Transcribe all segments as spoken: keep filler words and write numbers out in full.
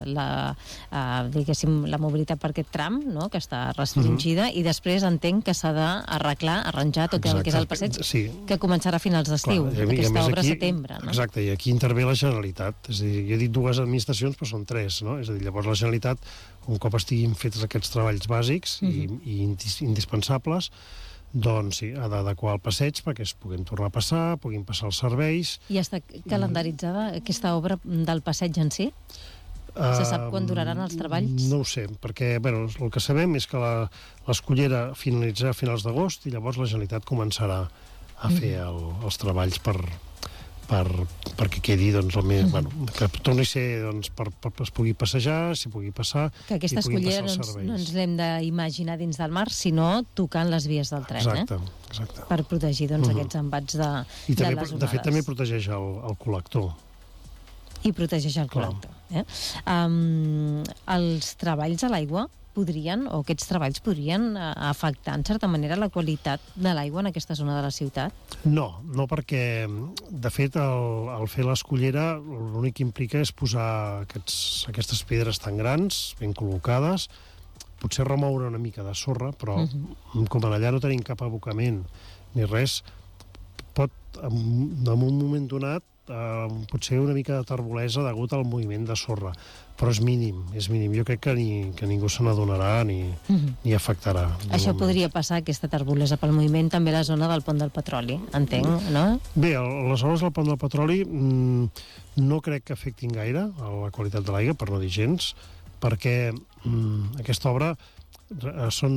la, uh, diguéssim, la mobilitat per aquest tram, no?, que està restringida, mm-hmm. i després entenc que s'ha d'arreglar, arranjar tot Exacte. el que és el passeig, sí. que començarà a finals d'estiu, aquesta obra aquí, setembre. No? Exacte, i aquí intervé la Generalitat. És a dir, jo he dit dues administracions, però són tres, no? És a dir, llavors la Generalitat, un cop estiguin fets aquests treballs bàsics mm-hmm. i, i indispensables, doncs sí, ha d'adequar el passeig perquè es puguin tornar a passar, puguin passar els serveis. I està calendaritzada aquesta obra del passeig en si? Se sap quan duraran els treballs? No ho sé, perquè bueno, el que sabem és que l'escollera finalitzarà a finals d'agost i llavors la Generalitat començarà a fer el, els treballs per, per, perquè quedi doncs, el més, bueno, que torni a ser doncs, per, per, per es pugui passejar, s'hi pugui passar, que aquesta escollera no ens, no ens l'hem d'imaginar dins del mar, sinó tocant les vies del tren, exacte, eh? Exacte. Per protegir doncs, uh-huh. aquests embats de, I de també, les onades. De fet, també protegeix el, el col·lector. I protegeix el col·lector. Eh? Um, els treballs a l'aigua podrien, o aquests treballs podrien afectar en certa manera la qualitat de l'aigua en aquesta zona de la ciutat? No, no perquè de fet el, el fer l'escollera l'únic que implica és posar aquests, aquestes pedres tan grans, ben col·locades, potser remoure una mica de sorra, però uh-huh. com allà no tenim cap abocament ni res, pot en, en un moment donat Uh, potser una mica de terbolesa degut al moviment de sorra, però és mínim, és mínim. Jo crec que, ni, que ningú se n'adonarà ni, uh-huh. ni afectarà. Això podria passar, aquesta terbolesa pel moviment, també a la zona del Pont del Petroli, entenc, no? Bé, les obres del Pont del Petroli mmm, no crec que afectin gaire a la qualitat de l'aigua, per no dir gens, perquè mmm, aquesta obra uh, són...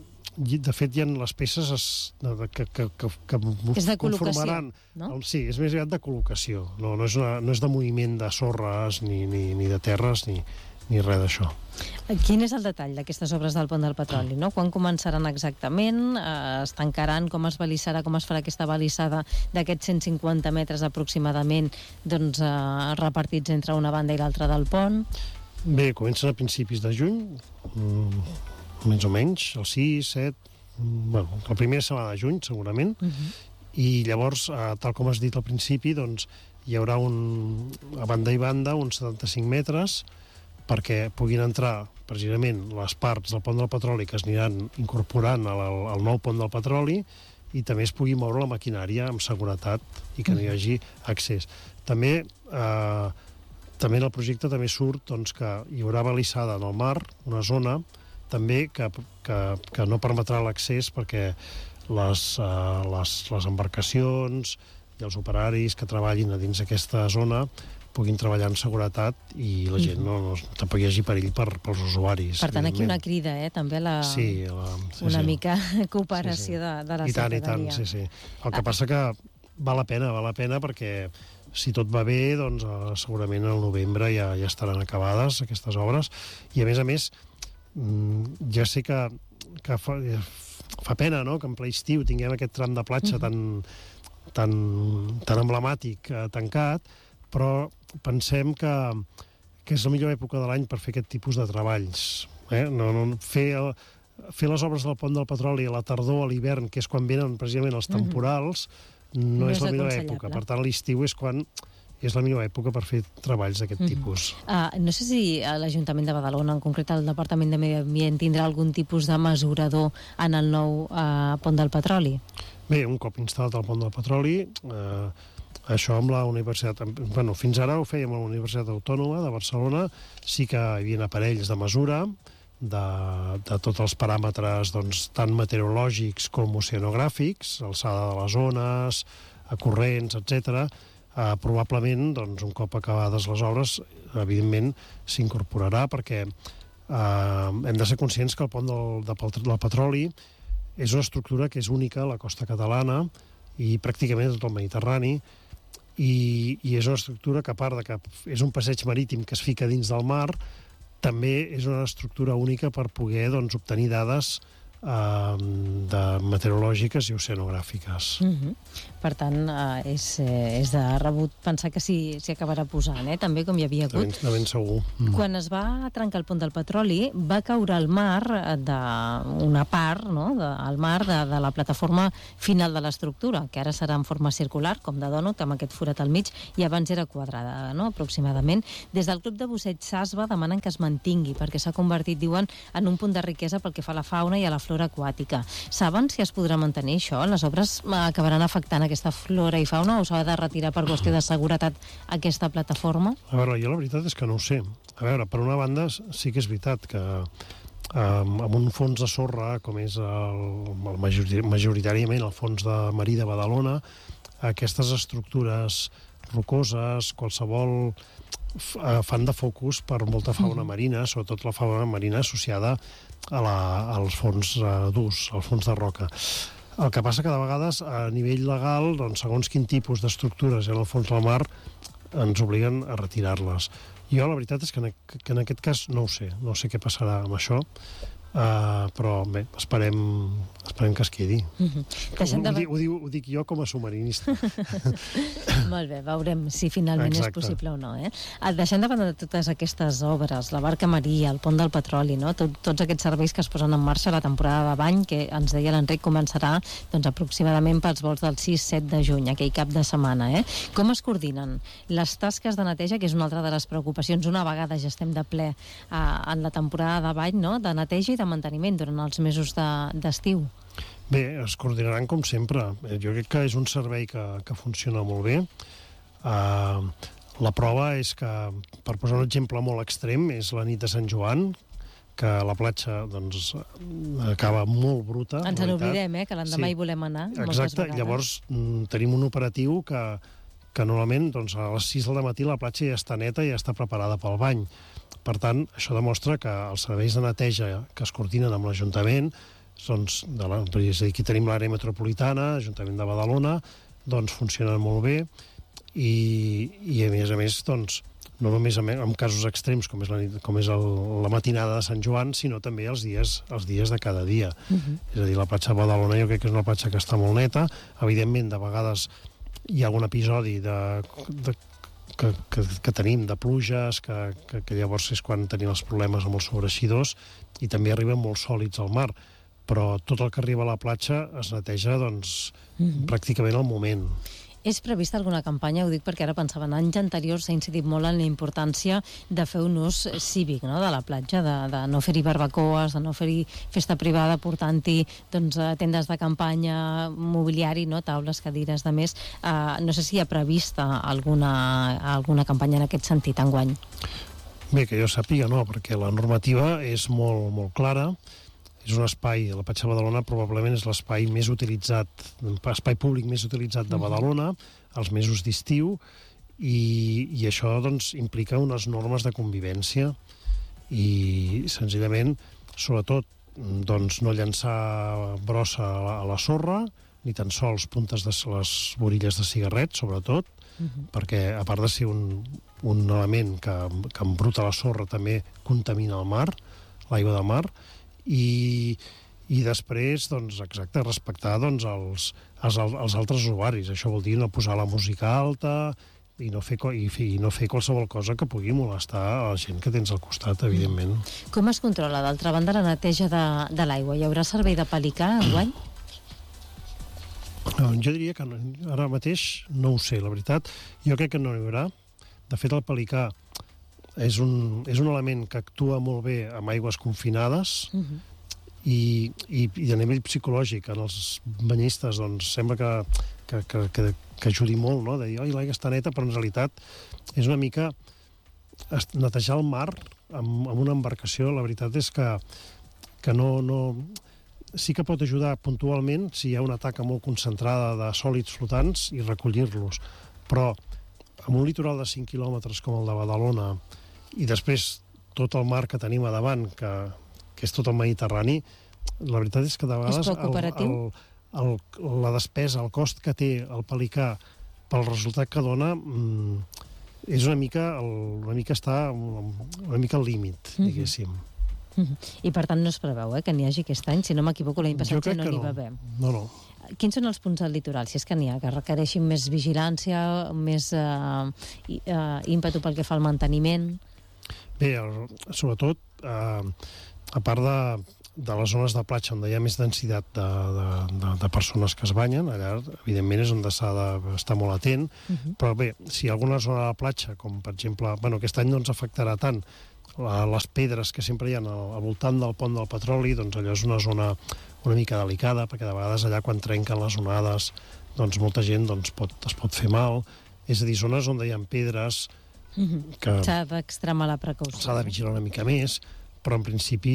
De fet, hi ha les peces es, que, que, que, que és de conformaran... No? El, sí, és més aviat de col·locació. No, no, és una, no és de moviment de sorres, ni, ni, ni de terres, ni, ni res d'això. Quin és el detall d'aquestes obres del Pont del Petroli? No? Quan començaran exactament? Eh, es tancaran? Com es balissarà? Com es farà aquesta balissada d'aquests cent cinquanta metres aproximadament doncs, eh, repartits entre una banda i l'altra del pont? Bé, comencen a principis de juny, mm, més o menys, el sis, set, bueno, la primera setmana de juny, segurament, uh-huh. i llavors, eh, tal com has dit al principi, doncs, hi haurà un, a banda i banda uns setanta-cinc metres perquè puguin entrar precisament les parts del Pont del Petroli que es aniran incorporant al, al nou Pont del Petroli i també es pugui moure la maquinària amb seguretat i que no hi hagi accés. També, eh, també en el projecte també surt doncs, que hi haurà balissada en el mar, una zona també que, que, que no permetrà l'accés perquè les, uh, les, les embarcacions i els operaris que treballin a dins d'aquesta zona puguin treballar en seguretat i la gent no, no tampoc hi hagi perill per, pels usuaris. Per tant, aquí una crida, eh, també a la, sí, la, sí, una sí. mica cooperació sí, sí. De, de la I tant, ciutadania. I tant, sí, sí. El que passa que val la pena, val la pena perquè si tot va bé, doncs uh, segurament al novembre ja, ja estaran acabades aquestes obres i a més a més ja sé que, que fa, fa pena, no?, que en ple estiu tinguem aquest tram de platja tan, tan, tan emblemàtic eh, tancat, però pensem que, que és la millor època de l'any per fer aquest tipus de treballs. Eh? No, no, fer, el, fer les obres del Pont del Petroli a la tardor, a l'hivern, que és quan venen precisament els temporals, no, no és, és la millor època. Per tant, l'estiu és quan és la millor època per fer treballs d'aquest mm-hmm. tipus. Uh, no sé si l'Ajuntament de Badalona, en concret el Departament de Medi Ambient, tindrà algun tipus de mesurador en el nou uh, Pont del Petroli? Bé, un cop instal·lat el Pont del Petroli, eh, això amb la Universitat... Bueno, fins ara ho fèiem a la Universitat Autònoma de Barcelona, sí que hi havia aparells de mesura de, de tots els paràmetres doncs, tant meteorològics com oceanogràfics, alçada de les ones, corrents, etcètera. Uh, probablement, doncs, un cop acabades les obres, evidentment s'incorporarà perquè uh, hem de ser conscients que el pont del, del, del petroli és una estructura que és única a la costa catalana i pràcticament a tot el Mediterrani i, i és una estructura que a part de que és un passeig marítim que es fica dins del mar, també és una estructura única per poder doncs, obtenir dades eh, de meteorològiques i oceanogràfiques. Uh-huh. Per tant, eh, és, eh, és de rebut pensar que s'hi s'hi acabarà posant, eh? També com hi havia De hagut. ben, de ben segur. Mm. Quan es va trencar el pont del petroli, va caure al mar d'una part, no?, de, al mar de, de la plataforma final de l'estructura, que ara serà en forma circular, com de dònut, amb aquest forat al mig, i abans era quadrada, no?, aproximadament. Des del Club de Busseig Sasva demanen que es mantingui, perquè s'ha convertit, diuen, en un punt de riquesa pel que fa a la fauna i a la flora aquàtica. Saben si es podrà mantenir això? Les obres acabaran afectant aquesta flora i fauna o s'ha de retirar per qüestió de seguretat aquesta plataforma? A veure, jo la veritat és que no ho sé. A veure, per una banda, sí que és veritat que um, amb un fons de sorra, com és el, el majori, majoritàriament el fons de marí de Badalona, aquestes estructures rocoses, qualsevol fan de focus per molta fauna marina, sobretot la fauna marina associada a la, als fons uh, durs, als fons de roca. El que passa que de vegades a nivell legal, doncs, segons quin tipus d'estructures en el fons del mar ens obliguen a retirar-les. Jo la veritat és que en, que en aquest cas no ho sé, no sé què passarà amb això, uh, però bé, esperem, esperem que es quedi. Uh-huh. Ho, de... ho, dic, ho, dic, ho dic jo com a submarinista. Molt bé, veurem si finalment Exacte. És possible o no. Eh? Deixant de banda de totes aquestes obres, la barca Maria, el pont del petroli, no? Tot, tots aquests serveis que es posen en marxa, la temporada de bany, que ens deia l'Enric, començarà doncs, aproximadament pels vols del sis set de juny, aquell cap de setmana. Eh? Com es coordinen les tasques de neteja, que és una altra de les preocupacions, una vegada ja estem de ple eh, en la temporada de bany, no? De neteja i de manteniment durant els mesos d'estiu? De, Bé, es coordinaran com sempre. Jo crec que és un servei que, que funciona molt bé. Uh, la prova és que, per posar un exemple molt extrem, és la nit de Sant Joan, que la platja doncs, acaba molt bruta. Ens n'oblidem, eh, que l'endemà sí. Hi volem anar. Exacte, llavors mm, tenim un operatiu que, que normalment doncs, a les sis del matí la platja ja està neta i ja està preparada pel bany. Per tant, això demostra que els serveis de neteja que es coordinen amb l'Ajuntament, doncs, de la, és a dir, aquí tenim l'àrea metropolitana, Ajuntament de Badalona, doncs funcionen molt bé i, i a més a més, doncs, no només en, en casos extrems com és, la, com és el, la matinada de Sant Joan, sinó també els dies, els dies de cada dia. Uh-huh. És a dir, la platja de Badalona jo crec que és una platja que està molt neta. Evidentment, de vegades hi ha algun episodi de, de Que, que, que tenim de pluges, que, que, que llavors és quan tenim els problemes amb els sobreeixidors i també arriben molt sòlids al mar, però tot el que arriba a la platja es neteja doncs, mm-hmm. pràcticament al moment. És prevista alguna campanya? Ho dic perquè ara pensava, en anys anteriors s'ha incidit molt en la importància de fer un ús cívic, no?, de la platja, de, de no fer-hi barbacoes, de no fer-hi festa privada, portant-hi doncs, tendes de campanya, mobiliari, no?, taules, cadires, de més. Uh, no sé si hi ha prevista alguna, alguna campanya en aquest sentit enguany. Bé, que jo sàpiga, no, perquè la normativa és molt, molt clara. És un espai, la platja de Badalona probablement és l'espai més utilitzat, l'espai públic més utilitzat de Badalona, als mesos d'estiu, i, i això doncs, implica unes normes de convivència i senzillament, sobretot, doncs, no llançar brossa a la, a la sorra, ni tan sols puntes de les borilles de cigarret, sobretot, uh-huh. perquè a part de ser un, un element que, que embruta la sorra també contamina el mar, l'aigua del mar, i, i després, doncs, exacte, respectar doncs, els, els, els altres usuaris. Això vol dir no posar la música alta i no fer, i, i no fer qualsevol cosa que pugui molestar a la gent que tens al costat, evidentment. Com es controla, d'altra banda, la neteja de, de l'aigua? Hi haurà servei de pelicà enguany? No, jo diria que no, ara mateix no ho sé, la veritat. Jo crec que no hi haurà. De fet, el pelicà és un, és un element que actua molt bé amb aigües confinades uh-huh. i, i, i a nivell psicològic en els banyistes doncs, sembla que, que, que, que, que ajudi molt, no? De dir, oi, l'aigua està neta, però en realitat és una mica netejar el mar amb, amb una embarcació. La veritat és que, que no, no... sí que pot ajudar puntualment si hi ha una taca molt concentrada de sòlids flotants i recollir-los, però amb un litoral de cinc quilòmetres com el de Badalona i després tot el mar que tenim a davant, que, que és tot el Mediterrani, la veritat és que de vegades el, el, el, la despesa, el cost que té el pelicà pel resultat que dona mm, és una mica, el, una mica està una mica al límit, diguéssim. I per tant no es preveu eh, que n'hi hagi aquest any, si no m'equivoco l'any passat ja no n'hi va haver. No, no. Quins són els punts del litoral, si és que n'hi ha, que requereixin més vigilància, més eh, eh, ímpetu pel que fa al manteniment? Bé, el, sobretot, eh, a part de, de les zones de platja on hi ha més densitat de, de, de, de persones que es banyen, allà, evidentment, és on s'ha d'estar molt atent, uh-huh. Però bé, si hi ha alguna zona de platja, com per exemple, bueno, aquest any no ens afectarà tant, la, les pedres que sempre hi ha al, al voltant del pont del petroli, doncs allò és una zona una mica delicada, perquè de vegades allà quan trenquen les onades, doncs molta gent doncs, pot, es pot fer mal. És a dir, zones on hi ha pedres que s'ha d'extremar la precaució. S'ha de vigilar una mica més, però en principi,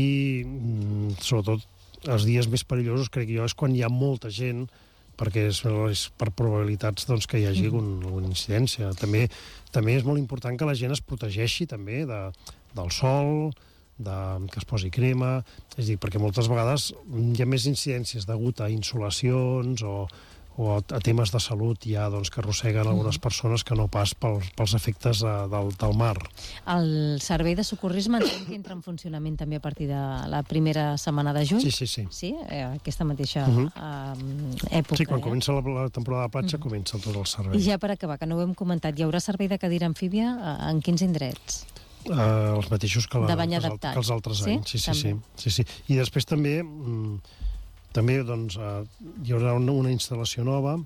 sobretot els dies més perillosos, crec jo, és quan hi ha molta gent, perquè és, és per probabilitats doncs, que hi hagi algun, alguna incidència. També, també és molt important que la gent es protegeixi també de, del sol, de, que es posi crema, és a dir, perquè moltes vegades hi ha més incidències degut a insolacions o, o a, a temes de salut ja doncs, que arrosseguen algunes persones que no pas pels, pels efectes de, del, del mar. El servei de socorrisme que entra en funcionament també a partir de la primera setmana de juny? Sí, sí, sí. Sí? Eh, aquesta mateixa uh-huh. eh, època. Sí, quan eh? comença la, la temporada de platja uh-huh. comença tot el servei. I ja per acabar, que no ho hem comentat, hi haurà servei de cadira amfíbia en quins indrets? Uh, els mateixos que, la, de bany que, els, adaptat. que els altres sí? anys. Sí, sí, sí, sí, sí. I després també, mm, també doncs, uh, hi haurà una, una instal·lació nova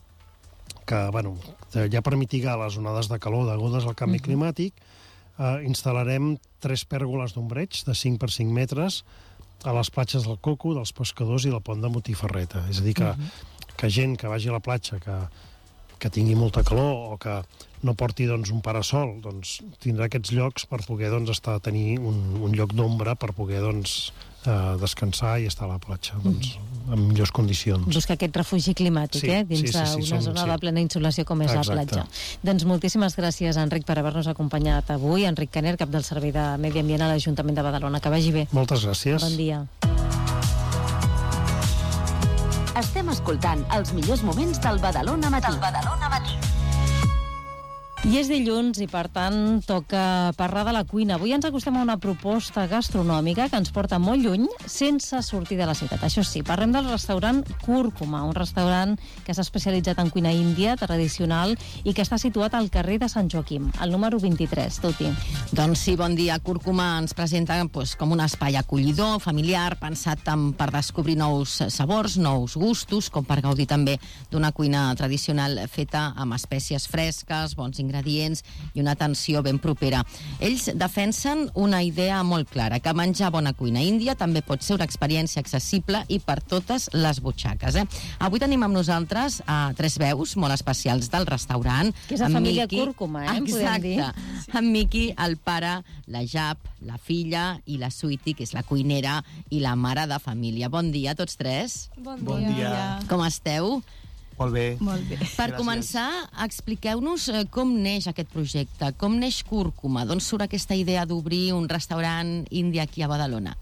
que, bueno, ja per mitigar les onades de calor degudes al canvi uh-huh. climàtic, uh, instal·larem tres pèrgoles d'ombreig de cinc per cinc metres a les platges del Coco, dels pescadors i del pont de Motiferreta. És a dir, que, uh-huh. que gent que vagi a la platja que, que tingui molta calor o que no porti doncs, un parasol, doncs, tindrà aquests llocs per poder doncs, estar a tenir un, un lloc d'ombra per poder doncs, eh, descansar i estar a la platja doncs, en millors condicions. Buscar aquest refugi climàtic, sí, eh? dins sí, sí, sí, d'una som, zona sí. de plena insolació com és Exacte. la platja. Doncs moltíssimes gràcies, Enric, per haver-nos acompanyat avui. Enric Caner, cap del Servei de Medi Ambient a l'Ajuntament de Badalona. Que vagi bé. Moltes gràcies. Bon dia. Estem escoltant els millors moments del Badalona Matí. Del Badalona Matí. I és dilluns i, per tant, toca parlar de la cuina. Avui ens acostem a una proposta gastronòmica que ens porta molt lluny sense sortir de la ciutat. Això sí, parlem del restaurant Cúrcuma, un restaurant que s'ha especialitzat en cuina índia tradicional i que està situat al carrer de Sant Joaquim, al número vint-i-tres. Tuti. Doncs sí, bon dia. Cúrcuma ens presenta pues, com un espai acollidor, familiar, pensat tant per descobrir nous sabors, nous gustos, com per gaudir també d'una cuina tradicional feta amb espècies fresques, bons ingredients ingredients i una atenció ben propera. Ells defensen una idea molt clara, que menjar bona cuina índia també pot ser una experiència accessible i per totes les butxaques. Eh? Avui tenim amb nosaltres uh, tres veus molt especials del restaurant. Que és la família Miqui, Cúrcuma, eh? Exacte. Sí. En Miqui, el pare, la Jap, la filla i la Suiti, que és la cuinera i la mare de família. Bon dia a tots tres. Bon dia. Bon dia. Com esteu? Molt bé. Molt bé. Per Gràcies. començar, expliqueu-nos eh, com neix aquest projecte, com neix Cúrcuma, d'on surt aquesta idea d'obrir un restaurant indi aquí a Badalona?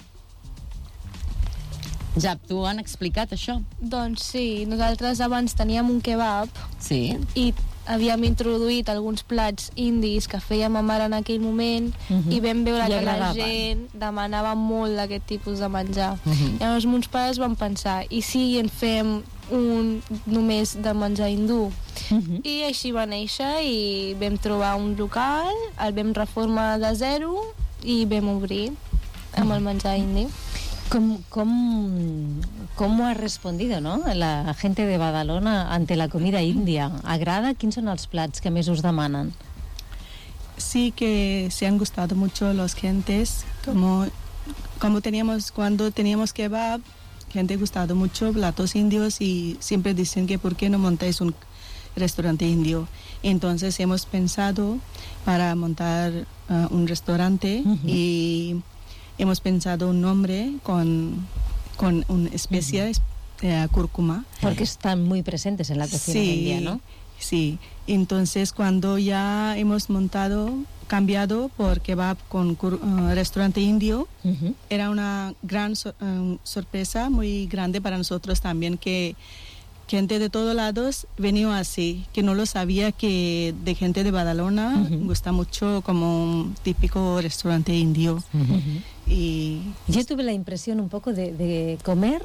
Jap, tu han explicat això? Doncs sí, nosaltres abans teníem un kebab Sí. i havíem introduït alguns plats indis que feia ma mare en aquell moment Mhm. i vam veure Li que la agradaven. gent demanava molt d'aquest tipus de menjar. Mhm. Llavors mons pares van pensar, i si en fem un només de menjar hindú? Uh-huh. I així va néixer i vam trobar un local, el vam reformar de zero i vam obrir amb el menjar indi. ¿Cómo, cómo, ¿Cómo ha respondido, no, la gente de Badalona ante la comida india? ¿Agrada? ¿Quiénes son los plats que més us demanen? Sí que se han gustado mucho los gentes, como, como teníamos, cuando teníamos kebab, gente ha gustado mucho platos indios y siempre dicen que por qué no montáis un restaurante indio. Entonces hemos pensado para montar uh, un restaurante uh-huh. y hemos pensado un nombre con, con una especie de uh-huh. uh, cúrcuma. Porque están muy presentes en la cocina sí, india, ¿no? Sí, entonces cuando ya hemos montado, cambiado por kebab con uh, restaurante indio, uh-huh. era una gran so- um, sorpresa, muy grande para nosotros también, que gente de todos lados venía así, que no lo sabía, que de gente de Badalona uh-huh. gusta mucho como un típico restaurante indio. Uh-huh. y Yo tuve la impresión un poco de, de comer...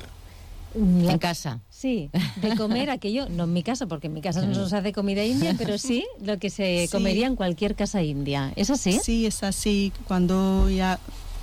La, en casa. Sí, de comer aquello, no en mi casa, porque en mi casa no se hace comida india, pero sí lo que se Sí. comería en cualquier casa india. ¿Es así? sí, es así. Cuando ya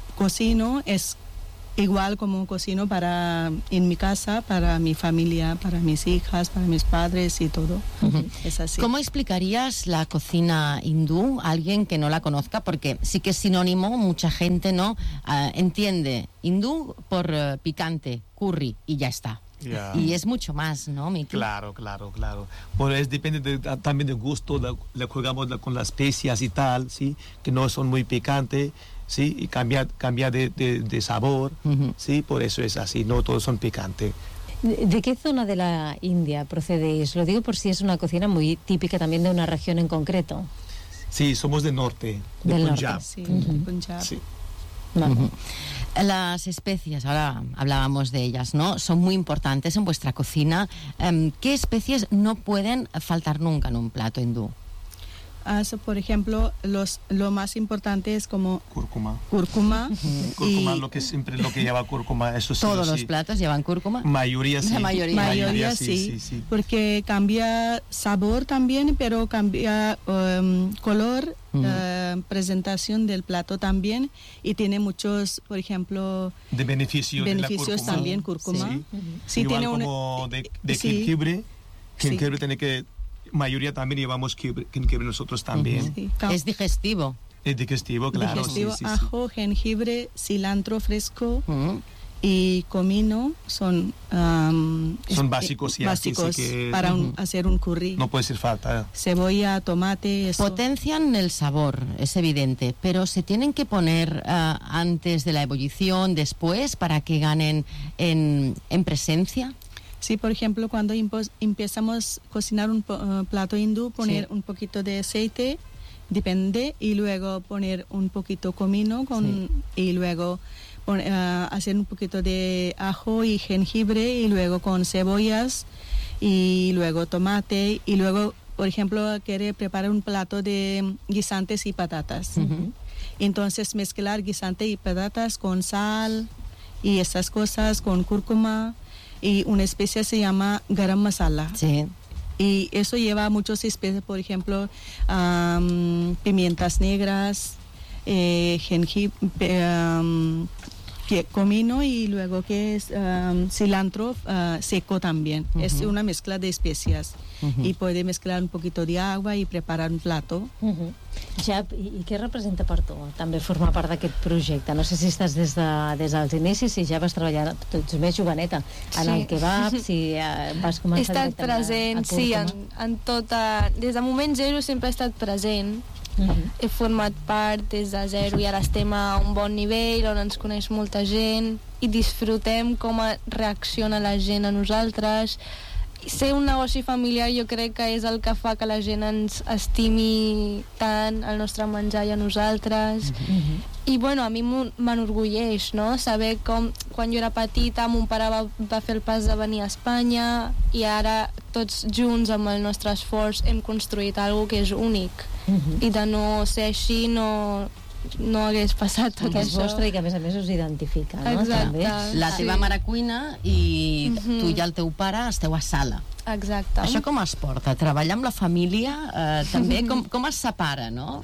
cocino es igual como cocino para en mi casa, para mi familia, para mis hijas, para mis padres y todo. Ujú. Es así. ¿Cómo explicarías la cocina hindú a alguien que no la conozca? Porque sí que es sinónimo, mucha gente no Ah, entiende hindú por eh, picante, curry y ya está. Ya. Y es mucho más, ¿no, Miki? Claro, claro, claro. Bueno, es depende de- a- también del gusto, la- le jugamos la- con las especias y tal, ¿sí? Que no son muy picantes, ¿sí? Y cambia, cambia de, de- de sabor, Ujú. ¿sí? Por eso es así, no todos son picantes. ¿De, de qué zona de la India procedéis? Lo digo por si es una cocina muy típica también de una región en concreto. Sí, somos del norte, de Del Punjab. norte. Sí, de Punjab. Sí. Vale. Ujú. Las especias, ahora hablábamos de ellas, ¿no? Son muy importantes en vuestra cocina. Em, ¿Qué especies no pueden faltar nunca en un plato hindú? Ah, so, por ejemplo, los, lo más importante es como Cúrcuma. cúrcuma. Cúrcuma, y lo que siempre lo que lleva cúrcuma, eso sí. Todos o los sí. platos llevan cúrcuma. Mayoría sí. La mayoría. mayoría sí, sí, sí. porque cambia sabor también, pero cambia um, color, Ujú. uh, presentación del plato también, y tiene muchos, por ejemplo, De beneficio de la beneficios cúrcuma. también, cúrcuma. Sí. Sí, Igual tiene un- como de, de sí. jengibre. Sí. Jengibre tiene que... Mayoría también llevamos jengibre, jengibre nosotros también. Sí, cam- Es digestivo. Es digestivo, claro. digestivo, sí, sí, sí. ajo, jengibre, cilantro fresco Ujú. y comino son um, Son es- básicos y así, básicos sí que- para un- Ujú. hacer un curry. No puede ser falta. Cebolla, tomate, eso. Potencian el sabor, es evidente, pero se tienen que poner ah, antes de la ebullición, después, para que ganen en, en presencia. Sí, por ejemplo, cuando impo- empezamos a cocinar un po- uh, plato hindú, poner Sí. un poquito de aceite, depende, y luego poner un poquito comino con, y luego pon- uh, hacer un poquito de ajo y jengibre, y luego con cebollas, y luego tomate, y luego, por ejemplo, quiere preparar un plato de guisantes y patatas. Ujú. Entonces mezclar guisante y patatas con sal y esas cosas, con cúrcuma, y una especie se llama garam masala. Sí. Y eso lleva muchas especies, por ejemplo, am, pimientas negras, eh, jengibre, am, que- comino, y luego que es am, cilantro ah, seco también. Es Ujú. una mezcla de especias. Ujú. Y puede mezclar un poquito de agua y preparar un plato. Uh-huh. Jap, i, i què representa per tu també formar part d'aquest projecte? No sé si estàs des, de, des dels inicis, si ja vas treballar, tu ets més joveneta, en Sí. el kebab, si eh, vas He començar estat directament a- present, a sí, en, cúrcuma. en tota... Des de moment zero sempre he estat present. Uh-huh. He format part des de zero i ara estem a un bon nivell on ens coneix molta gent i disfrutem com a reacciona la gent a nosaltres. Ser un negoci familiar jo crec que és el que fa que la gent ens estimi tant el nostre menjar i a nosaltres. Uh-huh. I bueno, a mi m'ho- m'enorgulleix, no? Saber com quan jo era petita mon pare va, va fer el pas de venir a Espanya i ara tots junts amb el nostre esforç hem construït alguna que és únic. Uh-huh. I de no ser així no, no hagués passat tot Que és això. vostre i que a més a més us identifica, no? Exacte. També. La teva Sí. mare cuina i Mhm. tu i el teu pare esteu a sala. Exacte. Això com es porta? Treballar amb la família eh, també com, com es separa, no?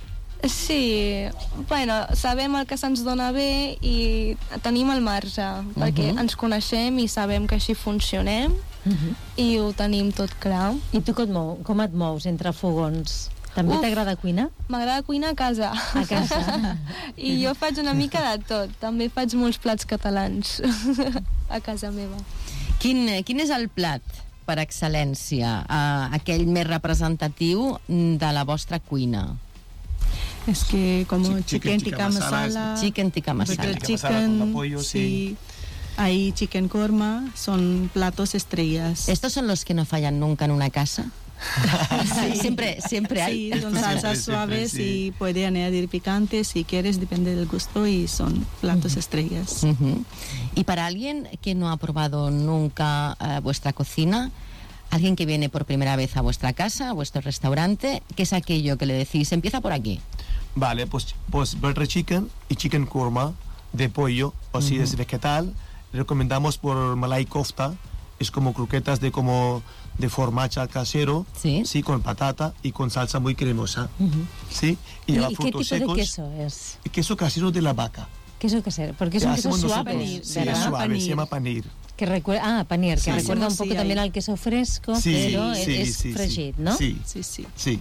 Sí, bueno, sabem el que se'ns dona bé i tenim el marge, perquè Mhm. ens coneixem i sabem que així funcionem Uh-huh. i ho tenim tot clar. I tu com et, mou, com et mous entre fogons? També Uf. t'agrada cuinar? M'agrada cuinar a casa. A casa. I jo faig una mica de tot. També faig molts plats catalans a casa meva. Quin, eh, quin és el plat per excel·lència, eh, aquell més representatiu de la vostra cuina? Es que como Chi- chicken chicken tikka tikka masala, masala, Chicken tikka masala. butter Tikka masala con chicken, pollo, sí. sí. Ahí chicken korma, son platos estrellas. ¿Estos son los que no fallan nunca en una casa? Siempre, siempre hay. Sí, son Siempre, salsas siempre, suaves sí. y puede añadir picante si quieres, depende del gusto, y son platos estrellas. Ujú. Y para alguien que no ha probado nunca eh, vuestra cocina, alguien que viene por primera vez a vuestra casa, a vuestro restaurante, ¿qué es aquello que le decís? Empieza por aquí. Vale, pues, pues butter chicken y chicken korma, de pollo, o si uh-huh. es vegetal, recomendamos por malai kofta, es como croquetas de como de formacha casero, sí, sí, con patata y con salsa muy cremosa, uh-huh. sí, y, lleva ¿Y frutos qué tipo secos. de queso es? Queso casero de la vaca. Queso casero, porque es un queso suave, nosotros, sí, es suave, panir. Se llama panir. Que recuerda, ah, panir, sí, que recuerda un poco sí, también ahí. al queso fresco, sí, pero sí, es sí, fregit, sí, ¿no? Sí, Sí, sí. sí.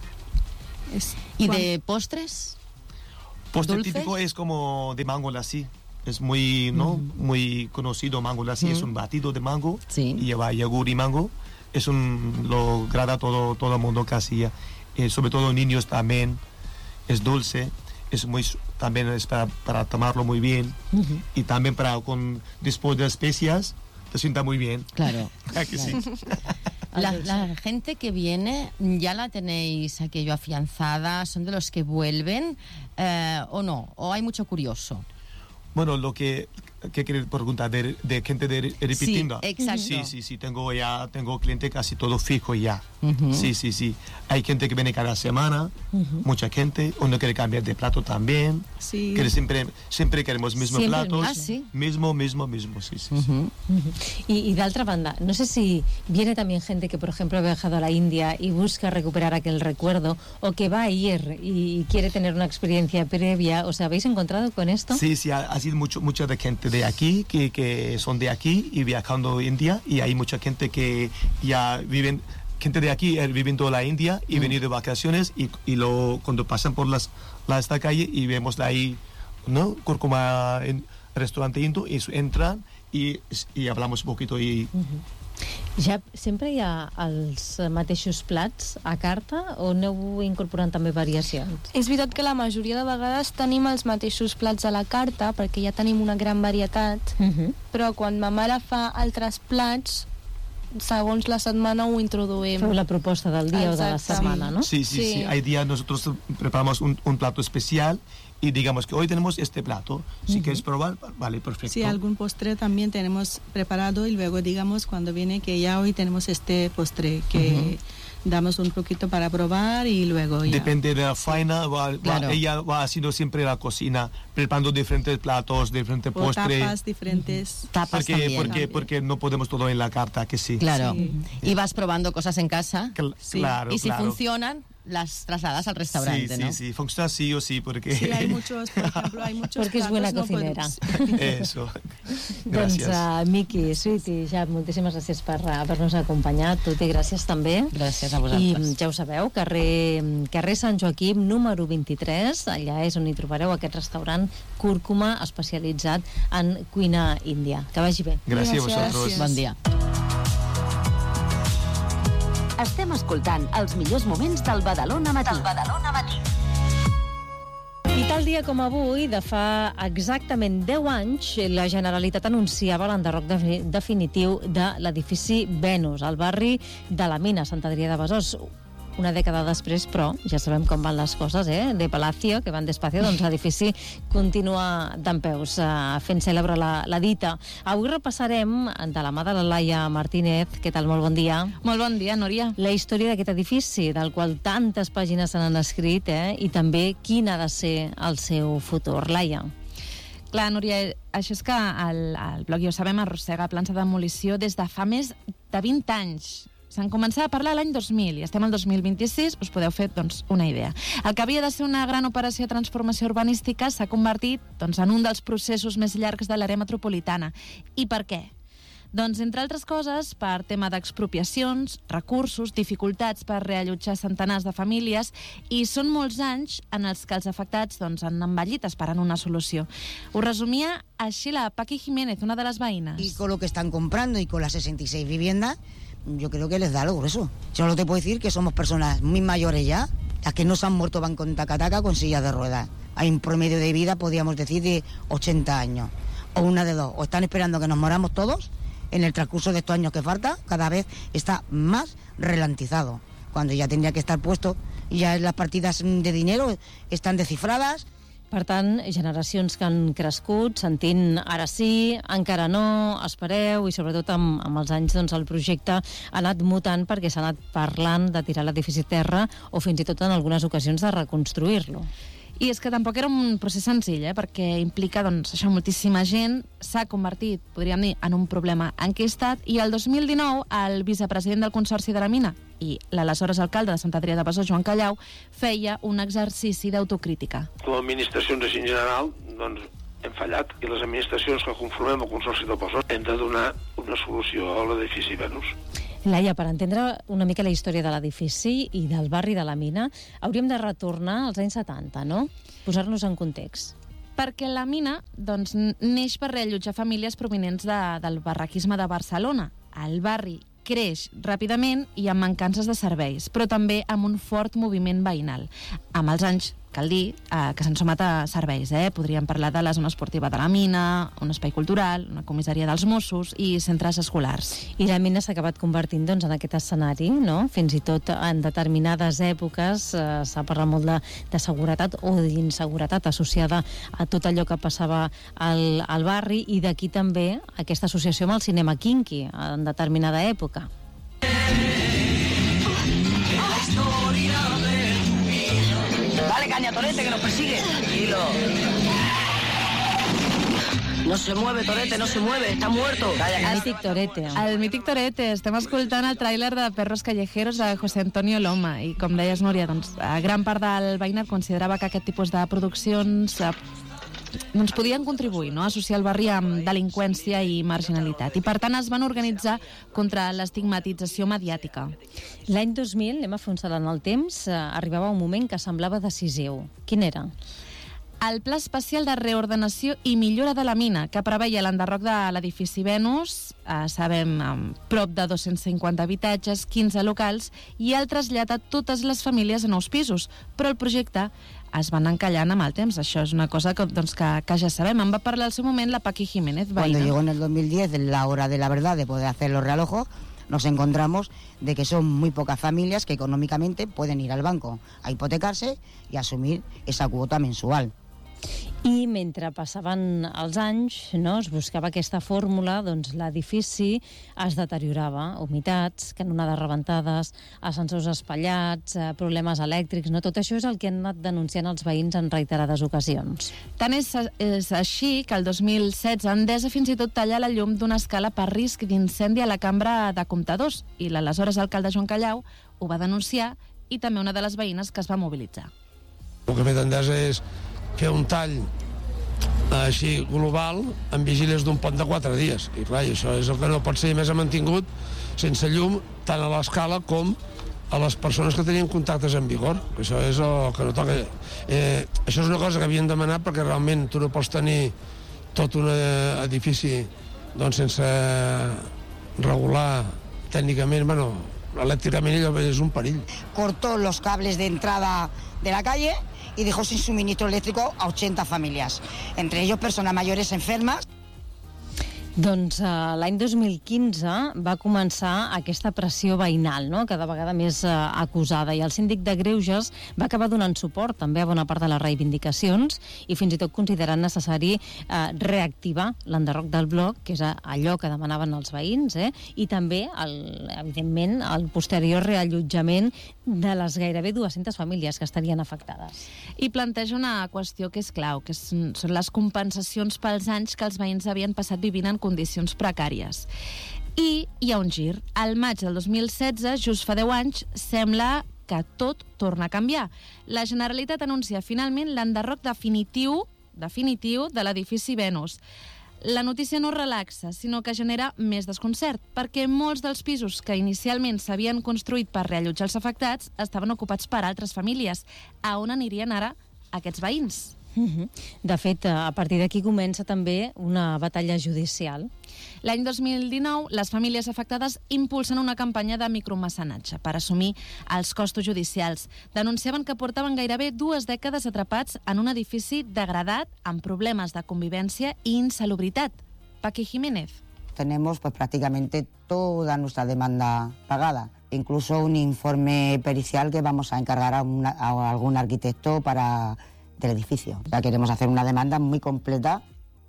Es, ¿Y cuan- de postres? Postre ¿Dulces? típico es como de mango lassi. Es muy, ¿no? Mm. muy conocido mango lassi. Mm. Es un batido de mango sí. y lleva yogur y mango. Es un, lo grada todo todo el mundo casi. Eh, sobre todo niños también. Es dulce. Es muy, también es para, para tomarlo muy bien. Uh-huh. Y también para con después de especias te sienta muy bien. Claro. ¿A que claro. sí? La, la gente que viene, ¿ya la tenéis aquello afianzada? ¿Son de los que vuelven eh, o no? ¿O hay mucho curioso? Bueno, lo que, que quiere preguntar de, de gente de repitiendo. Sí, exacto. Sí, sí, sí, tengo ya, tengo cliente casi todo fijo ya. Uh-huh. Sí, sí, sí. Hay gente que viene cada semana, uh-huh. mucha gente, uno quiere cambiar de plato también. Sí. Que siempre, siempre queremos mismos siempre platos. Ah, sí. Mismo, mismo, mismo, sí, sí. Uh-huh. sí. Uh-huh. Y, y de otra banda, no sé si viene también gente que, por ejemplo, ha viajado a la India y busca recuperar aquel recuerdo, o que va a ir y quiere tener una experiencia previa. ¿Os habéis encontrado con esto? Sí, sí, ha, ha sido mucho, mucha de gente de aquí, que, que son de aquí y viajando a India, y hay mucha gente que ya viven, gente de aquí eh, viviendo en la India y mm. venir de vacaciones, y, y lo, cuando pasan por las, la, esta calle y vemos de ahí, ¿no? Cúrcuma en restaurante hindú, y entran y, y hablamos un poquito y... Uh-huh. Ja sempre hi ha els mateixos plats a carta, o aneu incorporant també variacions? És veritat que la majoria de vegades tenim els mateixos plats a la carta, perquè ja tenim una gran varietat, uh-huh. però quan ma mare fa altres plats, segons la setmana ho introduïm. Feu la proposta del dia. Exacte. O de la setmana, ¿no? Sí, sí, sí. sí. Hay días nosotros preparamos un, un plato especial y digamos que hoy tenemos este plato. Si uh-huh. quieres probar, vale, perfecto. Sí, algún postre también tenemos preparado, y luego digamos cuando viene que ya hoy tenemos este postre que uh-huh. damos un poquito para probar y luego ya. Depende de la faena, va, claro. va, ella va haciendo siempre la cocina, preparando diferentes platos, diferentes o postres. tapas diferentes. Uh-huh. Tapas porque, también. porque, también. porque no podemos todo en la carta, que sí. Claro. Sí. Y vas probando cosas en casa. Cl- Sí. Claro, Y si claro. funcionan, las trasladas al restaurante, sí, ¿no? Sí, sí, funciona sí o sí, porque... Sí, hay muchos, por ejemplo, hay muchos Porque és buena platos, no cocinera. podemos- Eso. Doncs, Gràcies. uh, Miqui, Sweety, ja, moltíssimes gràcies per uh, haver-nos acompanyat. Tuti, gràcies també. Gràcies a vosaltres. I ja ho sabeu, carrer, carrer Sant Joaquim, número vint-i-tres, allà és on hi trobareu aquest restaurant Cúrcuma, especialitzat en cuina índia. Que vagi bé. Gràcies a vosaltres. Bon dia. Estem escoltant els millors moments del Badalona Matí. Del Badalona Matí. I tal dia com avui, de fa exactament deu anys, la Generalitat anunciava l'enderroc de, definitiu de l'edifici Venus, al barri de la Mina, Sant Adrià de Besòs. Una dècada després, però, ja sabem com van les coses, eh? De Palacio, que van despacio, doncs l'edifici continua dempeus, eh, fent cèlebre la, la dita. Avui repassarem, de la mà de la Laia Martínez, què tal? Molt bon dia. Molt bon dia, Núria. La història d'aquest edifici, del qual tantes pàgines se n'han escrit, eh? I també quin ha de ser el seu futur. Laia. Clar, Núria, això és que el, el bloc, ja ho sabem, arrossega plans de demolició des de fa més de vint anys. Se'n començava a parlar l'any dos mil i estem al dos mil vint-i-sis, us podeu fer doncs, una idea. El que havia de ser una gran operació de transformació urbanística s'ha convertit doncs, en un dels processos més llargs de l'àrea metropolitana. I per què? Doncs, entre altres coses, per tema d'expropiacions, recursos, dificultats per reallotjar centenars de famílies, i són molts anys en els que els afectats doncs, han envellit esperant una solució. Ho resumia així la Paqui Jiménez, una de les veïnes. Y con lo que están comprando y con las sesenta y seis viviendas, yo creo que les da lo grueso. Solo te puedo decir que somos personas muy mayores ya, las que no se han muerto van con taca-taca con sillas de ruedas. Hay un promedio de vida, podríamos decir, de ochenta años. O una de dos, o están esperando que nos moramos todos, en el transcurso de estos años que falta, cada vez está más ralentizado. Cuando ya tendría que estar puesto, ya las partidas de dinero están descifradas. Per tant, generacions que han crescut sentint ara sí, encara no, espereu, i sobretot amb, amb els anys doncs, el projecte ha anat mutant perquè s'ha anat parlant de tirar l'edifici a terra o fins i tot en algunes ocasions de reconstruir-lo. I és que tampoc era un procés senzill, eh? Perquè implica, doncs, això, moltíssima gent, s'ha convertit, podríem dir, en un problema enquistat, i el dos mil dinou el vicepresident del Consorci de la Mina i l'aleshores alcalde de Sant Adrià de Besòs, Joan Callau, feia un exercici d'autocrítica. Com a administracions en general, doncs, hem fallat, i les administracions que conformem el Consorci del Besòs hem de donar una solució a l'edifici Venus. Laia, per entendre una mica la història de l'edifici i del barri de la Mina, hauríem de retornar als anys setanta, no? Posar-nos en context. Perquè la Mina, doncs, neix per reallotjar famílies provinents de, del barraquisme de Barcelona. El barri creix ràpidament i amb mancances de serveis, però també amb un fort moviment veïnal. Amb els anys, cal dir, eh, que se'n sumat a serveis, eh? Podríem parlar de la zona esportiva de la Mina, un espai cultural, una comissaria dels Mossos i centres escolars. I la Mina s'ha acabat convertint, doncs, en aquest escenari, no? Fins i tot en determinades èpoques eh, s'ha parlat molt de, de seguretat o d'inseguretat associada a tot allò que passava al, al barri, i d'aquí també aquesta associació amb el cinema kinky en determinada època. Dale caña, Torete, que nos persigue. Tranquilo. No se mueve, Torete, no se mueve, está muerto. Calla, el mític Torete. El mític Torete. Estem escoltant el tràiler de Perros Callejeros de José Antonio Loma i, com deies, Núria, doncs, gran part del veïnat considerava que aquest tipus de produccions doncs podien contribuir, no?, a associar el barri amb delinqüència i marginalitat. I, per tant, es van organitzar contra l'estigmatització mediàtica. L'any dos mil, anem a fer un salt en el temps, eh, arribava un moment que semblava decisiu. Quin era? El Pla Especial de Reordenació i Millora de la Mina, que preveia l'enderroc de l'edifici Venus, eh, sabem, amb prop de dos-cents cinquanta habitatges, quinze locals, i el trasllat a totes les famílies a nous pisos. Però el projecte es van encallant amb el temps. Això és una cosa que, doncs, que, que ja sabem. En va parlar al seu moment la Paqui Jiménez, veïna. Cuando llegó en el dos mil diez la hora de la verdad de poder hacer los realojos, nos encontramos de que son muy pocas familias que económicamente pueden ir al banco a hipotecarse y asumir esa cuota mensual. I mentre passaven els anys, no, es buscava aquesta fórmula, doncs l'edifici es deteriorava, humitats, canonades rebentades, ascensors espatllats, eh, problemes elèctrics, no? Tot això és el que han anat denunciant els veïns en reiterades ocasions. Tant és, és així que el dos mil setze Endesa fins i tot talla la llum d'una escala per risc d'incendi a la cambra de comptadors, i l'aleshores alcalde Joan Callau ho va denunciar, i també una de les veïnes que es va mobilitzar. El que ha fet Endesa és fer un tall així global amb vigílies d'un pont de quatre dies. I clar, això és el que no pot ser. Més ha mantingut sense llum tant a l'escala com a les persones que tenien contactes en vigor. Això és el que no toca. Eh, això és una cosa que havien demanat perquè realment tu no pots tenir tot un edifici doncs, sense regular tècnicament, bueno, elèctricament allò és un perill. Cortó los cables de entrada de la calle y dejó sin suministro eléctrico a ochenta familias, entre ellos personas mayores enfermas. Doncs uh, l'any dos mil quinze va començar aquesta pressió veïnal, no?, cada vegada més uh, acusada, i el síndic de Greuges va acabar donant suport també a bona part de les reivindicacions i fins i tot considerant necessari uh, reactivar l'enderroc del bloc, que és allò que demanaven els veïns, eh? I també, el, evidentment, el posterior reallotjament de les gairebé dues-centes famílies que estarien afectades. I planteja una qüestió que és clau, que són les compensacions pels anys que els veïns havien passat vivint en condicions precàries. I hi ha un gir. Al maig del dos mil setze, just fa deu anys, sembla que tot torna a canviar. La Generalitat anuncia finalment l'enderroc definitiu, definitiu de l'edifici Venus. La notícia no relaxa, sinó que genera més desconcert, perquè molts dels pisos que inicialment s'havien construït per reallotjar els afectats estaven ocupats per altres famílies. A on anirien ara aquests veïns? Uh-huh. De fet, a partir d'aquí comença també una batalla judicial. L'any dos mil dinou, les famílies afectades impulsen una campanya de micromecenatge per assumir els costos judicials. Denunciaven que portaven gairebé dues dècades atrapats en un edifici degradat amb problemes de convivència i insalubritat. Paqui Jiménez. Tenemos pues prácticamente toda nuestra demanda pagada. Incluso un informe pericial que vamos a encargar a, una, a algún arquitecto para del edificio. Ya queremos hacer una demanda muy completa.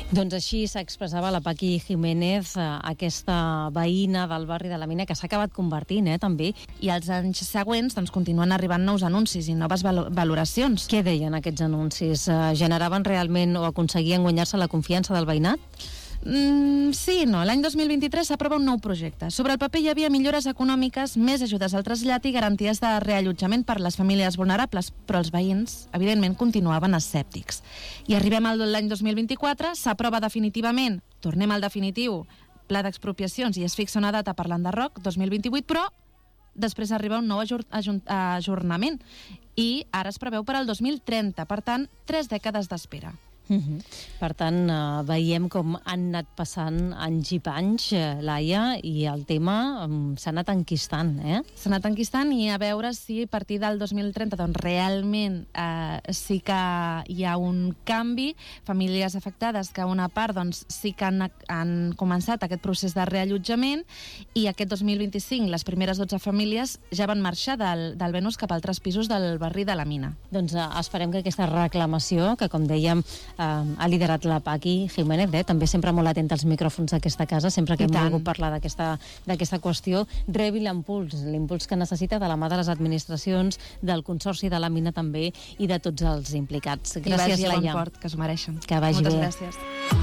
Doncs així s'expressava la Paqui Jiménez, aquesta veïna del barri de la Mina, que s'ha acabat convertint, eh, també. I als anys següents doncs, continuen arribant nous anuncis i noves valo- valoracions. Què deien aquests anuncis? Generaven realment o aconseguien guanyar-se la confiança del veïnat? Mm, sí, no. L'any dos mil vint-i-tres s'aprova un nou projecte. Sobre el paper hi havia millores econòmiques, més ajudes al trasllat i garanties de reallotjament per les famílies vulnerables, però els veïns, evidentment, continuaven escèptics. I arribem al l'any dos mil vint-i-quatre, s'aprova definitivament, tornem al definitiu, pla d'expropiacions i es fixa una data per l'enderroc, dos mil vint-i-vuit, però després arriba un nou ajor ajornament i ara es preveu per al dos mil trenta, per tant, tres dècades d'espera. Uh-huh. Per tant, uh, veiem com han anat passant anys i panys, uh, Laia, i el tema um, s'ha anat enquistant, eh? S'ha anat enquistant i a veure si a partir del dos mil trenta doncs, realment eh, sí que hi ha un canvi, famílies afectades que una part doncs, sí que han, han començat aquest procés de reallotjament i aquest dos mil vint-i-cinc les primeres dotze famílies ja van marxar del, del Venus cap a altres pisos del barri de la Mina. Doncs uh, esperem que aquesta reclamació, que com dèiem Uh, ha liderat la Paqui Jiménez, eh? també sempre molt atenta als micròfons d'aquesta casa, sempre que hem volgut parlar d'aquesta qüestió, rebi l'impuls, l'impuls que necessita de la mà de les administracions, del Consorci de la Mina també i de tots els implicats. Gràcies, Laia. I vagi a bon port, que s'ho mereixen. Que vagi Moltes bé. gràcies.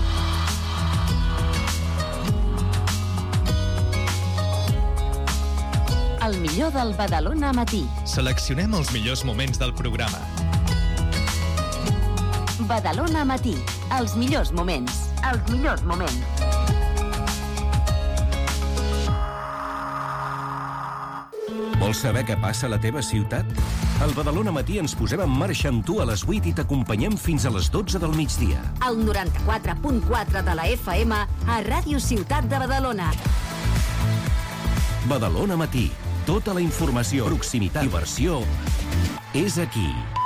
El millor del Badalona Matí. Seleccionem els millors moments del programa. Badalona Matí. Els millors moments. Els millors moments. Vols saber què passa a la teva ciutat? Al Badalona Matí ens posem en marxa amb tu a les vuit i t'acompanyem fins a les dotze del migdia. Al noranta-quatre punt quatre de la F M a Ràdio Ciutat de Badalona. Badalona Matí. Tota la informació, proximitat i diversió és aquí.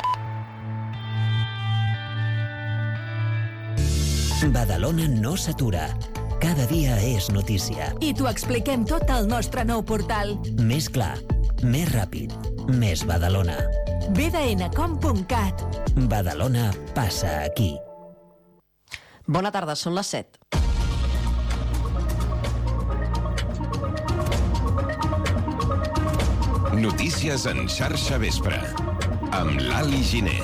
Badalona no s'atura. Cada dia és notícia. I t'ho expliquem tot al nostre nou portal. Més clar, més ràpid, més Badalona. b d n punt com punt cat. Badalona passa aquí. Bona tarda, són les set. Notícies en xarxa vespre, amb l'Ali Giner.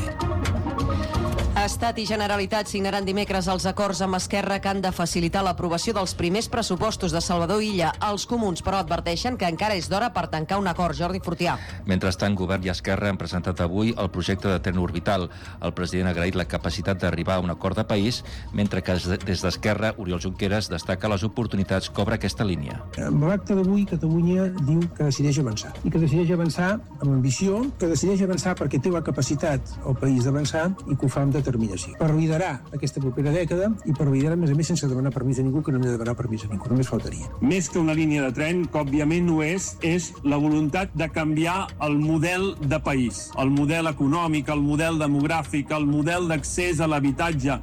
Estat i Generalitat signaran dimecres els acords amb Esquerra que han de facilitar l'aprovació dels primers pressupostos de Salvador Illa. Els comuns, però, adverteixen que encara és d'hora per tancar un acord. Jordi Fortià. Mentrestant, Govern i Esquerra han presentat avui el projecte de tren orbital. El president ha agraït la capacitat d'arribar a un acord de país, mentre que des d'Esquerra, Oriol Junqueras destaca les oportunitats que obre aquesta línia. Amb l'acte d'avui, Catalunya diu que decideix avançar. I que decideix avançar amb ambició, que decideix avançar perquè té la capacitat el país d'avançar i que ho fa amb determinació. Per liderar aquesta propera dècada i per liderar, a més a més, sense demanar permís a ningú, que no hem de demanar permís a ningú, només faltaria. Més que una línia de tren, que òbviament no és, és la voluntat de canviar el model de país, el model econòmic, el model demogràfic, el model d'accés a l'habitatge.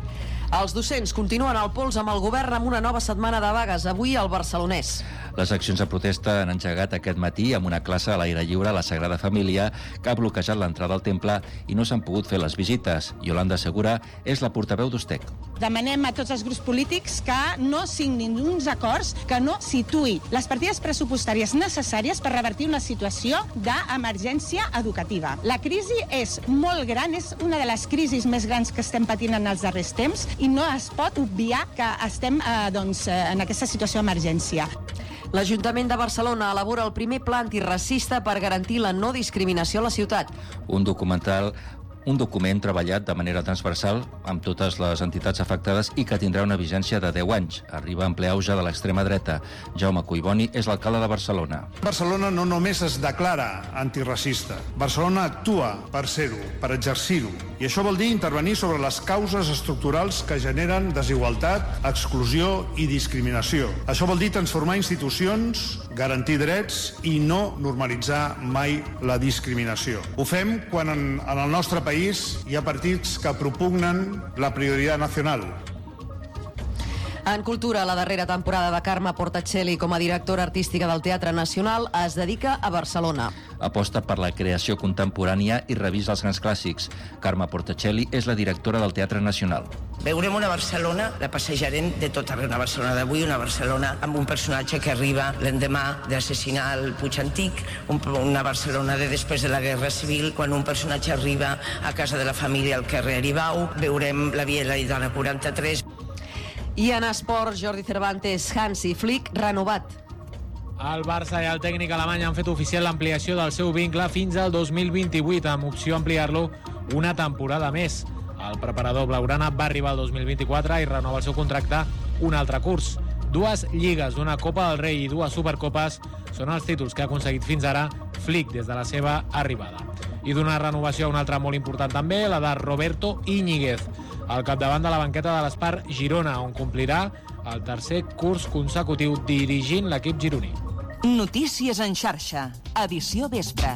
Els docents continuen al pols amb el govern amb una nova setmana de vagues, avui al Barcelonès. Les accions de protesta han engegat aquest matí amb una classe a l'aire lliure a la Sagrada Família que ha bloquejat l'entrada al temple i no s'han pogut fer les visites. Yolanda Segura és la portaveu d'Ustec. Demanem a tots els grups polítics que no signin uns acords que no situï les partides pressupostàries necessàries per revertir una situació d'emergència educativa. La crisi és molt gran, és una de les crisis més grans que estem patint en els darrers temps i no es pot obviar que estem eh, doncs, en aquesta situació d'emergència. L'Ajuntament de Barcelona elabora el primer pla antiracista per garantir la no discriminació a la ciutat. Un documental un document treballat de manera transversal amb totes les entitats afectades i que tindrà una vigència de deu anys. Arriba en ple auge de l'extrema dreta. Jaume Collboni és l'alcalde de Barcelona. Barcelona no només es declara antiracista. Barcelona actua per ser-ho, per exercir-ho. I això vol dir intervenir sobre les causes estructurals que generen desigualtat, exclusió i discriminació. Això vol dir transformar institucions, garantir drets i no normalitzar mai la discriminació. Ho fem quan en, en el nostre país hi ha partits que propugnen la prioritat nacional. En cultura, la darrera temporada de Carme Portacelli com a directora artística del Teatre Nacional es dedica a Barcelona. Aposta per la creació contemporània i revisa els grans clàssics. Carme Portacelli és la directora del Teatre Nacional. Veurem una Barcelona, la passejarem de tot arreu, una Barcelona d'avui, una Barcelona amb un personatge que arriba l'endemà d'assassinar el Puig Antic, una Barcelona de després de la Guerra Civil, quan un personatge arriba a casa de la família al carrer Aribau. Veurem la Via Laietana quaranta-tres. I en esports, Jordi Cervantes, Hansi Flick renovat. El Barça i el tècnic alemany han fet oficial l'ampliació del seu vincle fins al dos mil vint-i-vuit, amb opció a ampliar-lo una temporada més. El preparador blaugrana va arribar al dos mil vint-i-quatre i renova el seu contracte un altre curs. Dues lligues, una Copa del Rei i dues Supercopes són els títols que ha aconseguit fins ara Flick des de la seva arribada. I d'una renovació a una altra molt important també, la de Roberto Íñiguez, al capdavant de la banqueta de l'Espar Girona, on complirà el tercer curs consecutiu dirigint l'equip gironí. Notícies en xarxa, edició vespre.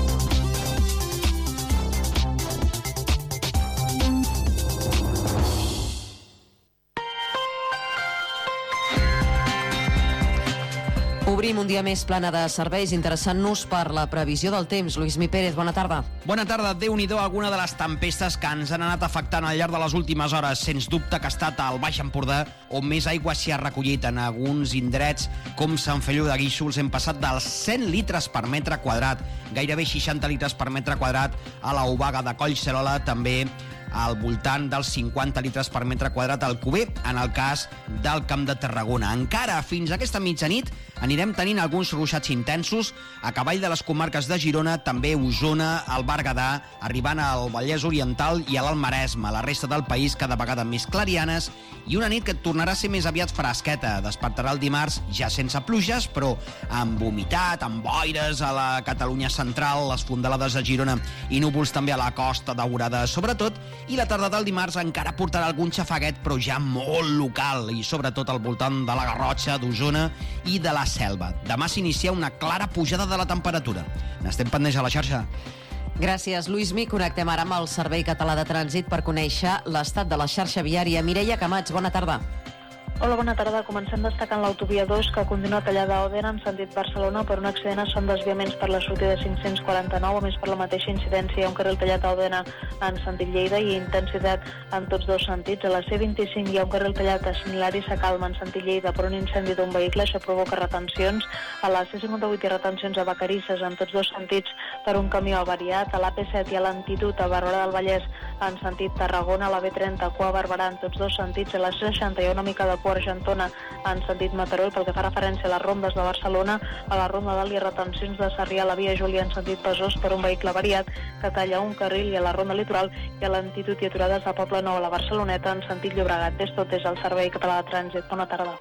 Obrim un dia més plana de serveis, interessant-nos per la previsió del temps. Lluís Mi Pérez, bona tarda. Bona tarda. Déu-n'hi-do alguna de les tempestes que ens han anat afectant al llarg de les últimes hores. Sens dubte que ha estat al Baix Empordà on més aigua s'hi ha recollit. En alguns indrets, com Sant Feliu de Guíxols, hem passat dels cent litres per metre quadrat, gairebé seixanta litres per metre quadrat a la Obaga de Collserola, també al voltant dels cinquanta litres per metre quadrat al Cuber, en el cas del Camp de Tarragona. Encara fins a aquesta mitjanit anirem tenint alguns ruixats intensos a cavall de les comarques de Girona, també Osona, el Berguedà, arribant al Vallès Oriental i a l'Alt Maresme. La resta del país cada vegada més clarianes i una nit que tornarà a ser més aviat fresqueta. Despertarà el dimarts ja sense pluges, però amb humitat, amb boires a la Catalunya central, les fondalades de Girona i núvols també a la Costa Daurada, sobretot, i la tarda del dimarts encara portarà algun xafaguet, però ja molt local, i sobretot al voltant de la Garrotxa, d'Osona i de la Selva. Demà s'inicia una clara pujada de la temperatura. N'estem pendents a la xarxa. Gràcies, Lluís Mi. Connectem ara amb el Servei Català de Trànsit per conèixer l'estat de la xarxa viària. Mireia Camats, bona tarda. Hola, bona tarda. Comencem destacant l'autovia dos, que continua tallada a Òdena en sentit Barcelona per un accident. Es fan desviaments per la sortida cinc-cents quaranta-nou, a més per la mateixa incidència hi ha un carril tallat a Òdena en sentit Lleida i intensitat en tots dos sentits. A la C vint-i-cinc hi ha un carril tallat a Sant Hilari Sacalma en sentit Lleida per un incendi d'un vehicle, això provoca retencions. A la C cinquanta-vuit hi ha retencions a Vacarisses en tots dos sentits per un camió avariat. A l'A P set hi ha lentitud a Barberà del Vallès en sentit Tarragona, a la B trenta cua a Barberà en tots dos sentits. A la C seixanta hi ha una mica de cua a Argentona en sentit Mataró, i pel que fa referència a les rondes de Barcelona, a la ronda dalt hi ha retencions de Sarrià a la via Júlia en sentit Besòs per un vehicle variat que talla un carril, i a la ronda litoral hi ha lentitud i aturades a Poble Nou a la Barceloneta en sentit Llobregat. És tot des del Servei Català de Trànsit. Bona tarda.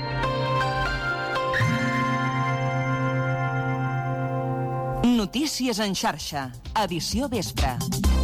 Notícies en xarxa, edició vespre.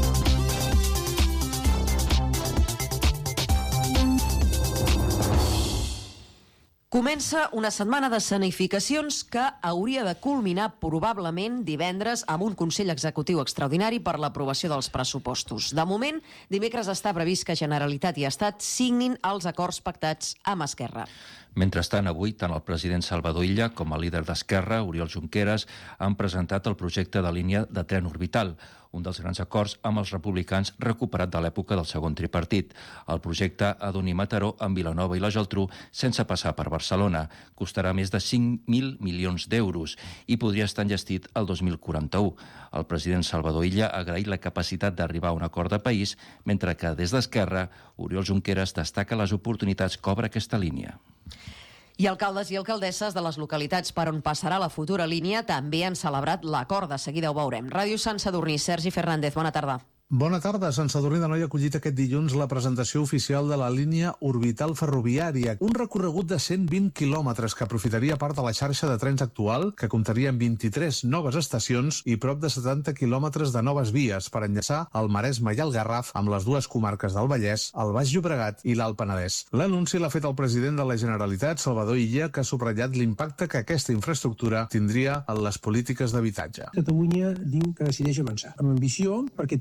Comença una setmana de escenificacions que hauria de culminar probablement divendres amb un Consell Executiu extraordinari per l'aprovació dels pressupostos. De moment, dimecres està previst que Generalitat i Estat signin els acords pactats amb Esquerra. Mentrestant, avui, tant el president Salvador Illa com el líder d'Esquerra, Oriol Junqueras, han presentat el projecte de línia de tren orbital, un dels grans acords amb els republicans recuperat de l'època del segon tripartit. El projecte ha d'unir Mataró amb Vilanova i la Geltrú sense passar per Barcelona. Costarà més de cinc mil milions d'euros i podria estar enllestit el dos mil quaranta-u. El president Salvador Illa ha agraït la capacitat d'arribar a un acord de país, mentre que des d'Esquerra, Oriol Junqueras destaca les oportunitats que obre aquesta línia. I alcaldes i alcaldesses de les localitats per on passarà la futura línia també han celebrat l'acord. De seguida ho veurem. Ràdio Sant Sadurní, Sergi Fernández, bona tarda. Bona tarda. Sant Sadurní d'Anoia ha acollit aquest dilluns la presentació oficial de la línia orbital ferroviària, un recorregut de cent vint quilòmetres que aprofitaria part de la xarxa de trens actual, que comptaria amb vint-i-tres noves estacions i prop de setanta quilòmetres de noves vies per enllaçar el Maresme i el Garraf amb les dues comarques del Vallès, el Baix Llobregat i l'Alt Penedès. L'anunci l'ha fet el president de la Generalitat, Salvador Illa, que ha subratllat l'impacte que aquesta infraestructura tindria en les polítiques d'habitatge. Catalunya diu que decideix avançar, amb ambició, perquè té la capacitat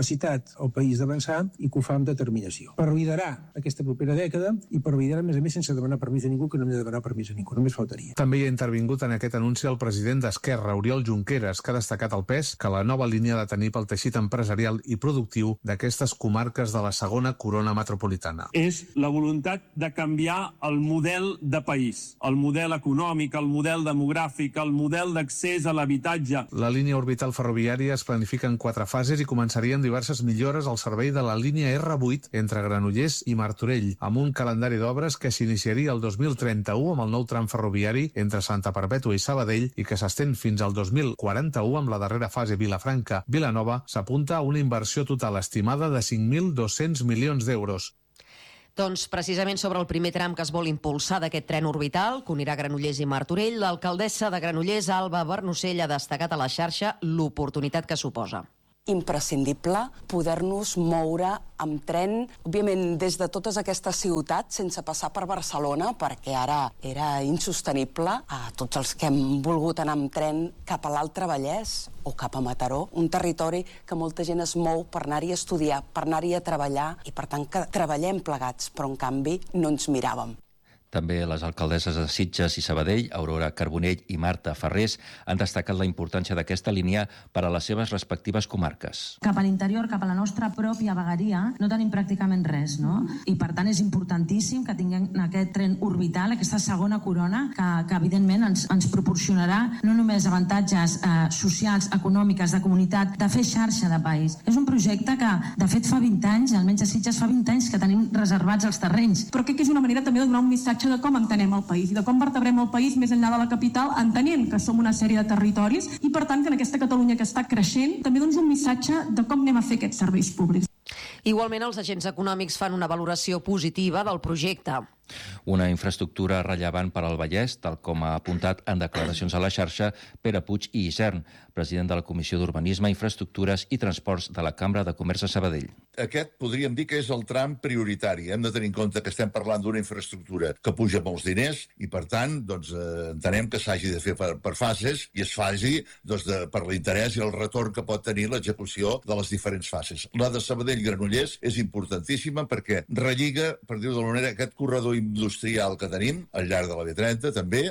capacitat al país d'avançar i que ho fa amb determinació. Per liderar aquesta propera dècada i per liderar, a més a més, sense demanar permís a ningú, que no hem de demanar permís a ningú, només faltaria. També hi ha intervingut en aquest anunci el president d'Esquerra, Oriol Junqueras, que ha destacat el pes que la nova línia ha de tenir pel teixit empresarial i productiu d'aquestes comarques de la segona corona metropolitana. És la voluntat de canviar el model de país, el model econòmic, el model demogràfic, el model d'accés a l'habitatge. La línia orbital ferroviària es planifica en quatre fases i començarien diverses millores al servei de la línia erre vuit entre Granollers i Martorell, amb un calendari d'obres que s'iniciaria el dos mil trenta-u amb el nou tram ferroviari entre Santa Perpètua i Sabadell i que s'estén fins al dos mil quaranta-u amb la darrera fase Vilafranca-Vilanova. S'apunta a una inversió total estimada de cinc mil dos-cents milions d'euros. Doncs precisament sobre el primer tram que es vol impulsar d'aquest tren orbital, que unirà Granollers i Martorell, l'alcaldessa de Granollers, Alba Bernocell, ha destacat a la xarxa l'oportunitat que suposa. Imprescindible poder-nos moure amb tren, òbviament des de totes aquestes ciutats, sense passar per Barcelona, perquè ara era insostenible, a tots els que hem volgut anar amb tren cap a l'Altre Vallès o cap a Mataró, un territori que molta gent es mou per anar-hi a estudiar, per anar-hi a treballar, i per tant que treballem plegats, però en canvi no ens miràvem. També les alcaldesses de Sitges i Sabadell, Aurora Carbonell i Marta Ferrés, han destacat la importància d'aquesta línia per a les seves respectives comarques. Cap a l'interior, cap a la nostra pròpia vegueria, no tenim pràcticament res, no? I per tant és importantíssim que tinguem aquest tren orbital, aquesta segona corona, que, que evidentment ens, ens proporcionarà no només avantatges eh, socials, econòmiques, de comunitat, de fer xarxa de país. És un projecte que, de fet, fa vint anys, almenys a Sitges fa vint anys, que tenim reservats els terrenys. Però crec que és una manera també de donar un missatge de com entenem el país i de com vertebrem el país més enllà de la capital, entenent que som una sèrie de territoris i, per tant, que en aquesta Catalunya que està creixent també dones un missatge de com anem a fer aquests serveis públics. Igualment, els agents econòmics fan una valoració positiva del projecte. Una infraestructura rellevant per al Vallès, tal com ha apuntat en declaracions a la xarxa Pere Puig i Isern, president de la Comissió d'Urbanisme, Infraestructures i Transports de la Cambra de Comerç de Sabadell. Aquest podríem dir que és el tram prioritari. Hem de tenir en compte que estem parlant d'una infraestructura que puja molts diners i, per tant, doncs, eh, entenem que s'hagi de fer per, per fases i es faci doncs, de, per l'interès i el retorn que pot tenir l'execució de les diferents fases. La de Sabadell-Granollers és importantíssima perquè relliga, per dir-ho d'alguna manera, aquest corredor industrial que tenim al llarg de la B trenta, també.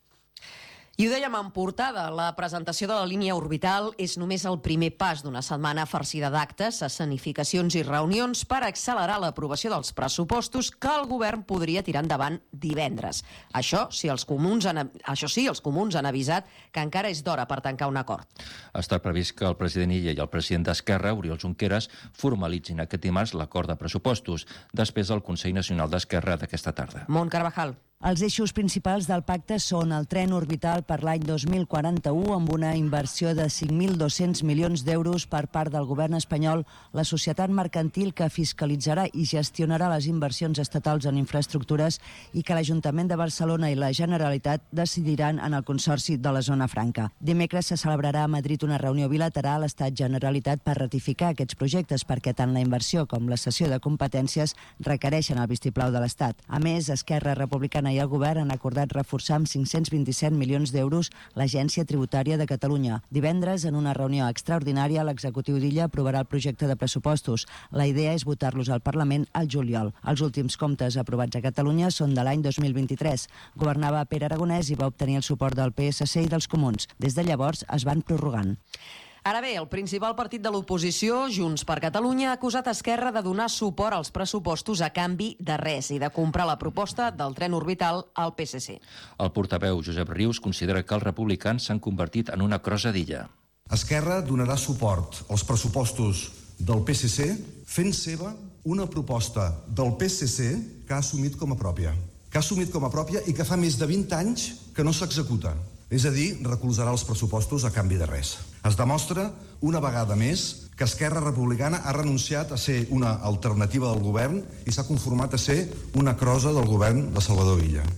I ho dèiem en portada, la presentació de la línia orbital és només el primer pas d'una setmana farcida d'actes, escenificacions i reunions per accelerar l'aprovació dels pressupostos que el govern podria tirar endavant divendres. Això, si els comuns han, això sí, els comuns han avisat que encara és d'hora per tancar un acord. Està previst que el president Illa i el president d'Esquerra, Oriol Junqueras, formalitzin aquest dimarts l'acord de pressupostos, després del Consell Nacional d'Esquerra d'aquesta tarda. Mont Carvajal. Els eixos principals del pacte són el tren orbital per l'any dos mil quaranta-u amb una inversió de cinc mil dos-cents milions d'euros per part del govern espanyol, la societat mercantil que fiscalitzarà i gestionarà les inversions estatals en infraestructures i que l'Ajuntament de Barcelona i la Generalitat decidiran en el Consorci de la Zona Franca. Dimecres se celebrarà a Madrid una reunió bilateral Estat-Generalitat per ratificar aquests projectes perquè tant la inversió com la cessió de competències requereixen el vistiplau de l'Estat. A més, Esquerra Republicana i el govern han acordat reforçar amb cinc-cents vint-i-set milions d'euros l'Agència Tributària de Catalunya. Divendres, en una reunió extraordinària, l'executiu d'Illa aprovarà el projecte de pressupostos. La idea és votar-los al Parlament al juliol. Els últims comptes aprovats a Catalunya són de l'any dos mil vint-i-tres. Governava Pere Aragonès i va obtenir el suport del P S C i dels Comuns. Des de llavors es van prorrogant. Ara bé, el principal partit de l'oposició, Junts per Catalunya, ha acusat Esquerra de donar suport als pressupostos a canvi de res i de comprar la proposta del tren orbital al P S C. El portaveu Josep Rius considera que els republicans s'han convertit en una crossa d'Illa. Esquerra donarà suport als pressupostos del P S C fent seva una proposta del P S C que ha assumit com a pròpia. Que ha assumit com a pròpia i que fa més de vint anys que no s'executa. És a dir, recolzarà els pressupostos a canvi de res. Es demostra, una vegada més, que Esquerra Republicana ha renunciat a ser una alternativa del govern i s'ha conformat a ser una crossa del govern de Salvador Illa.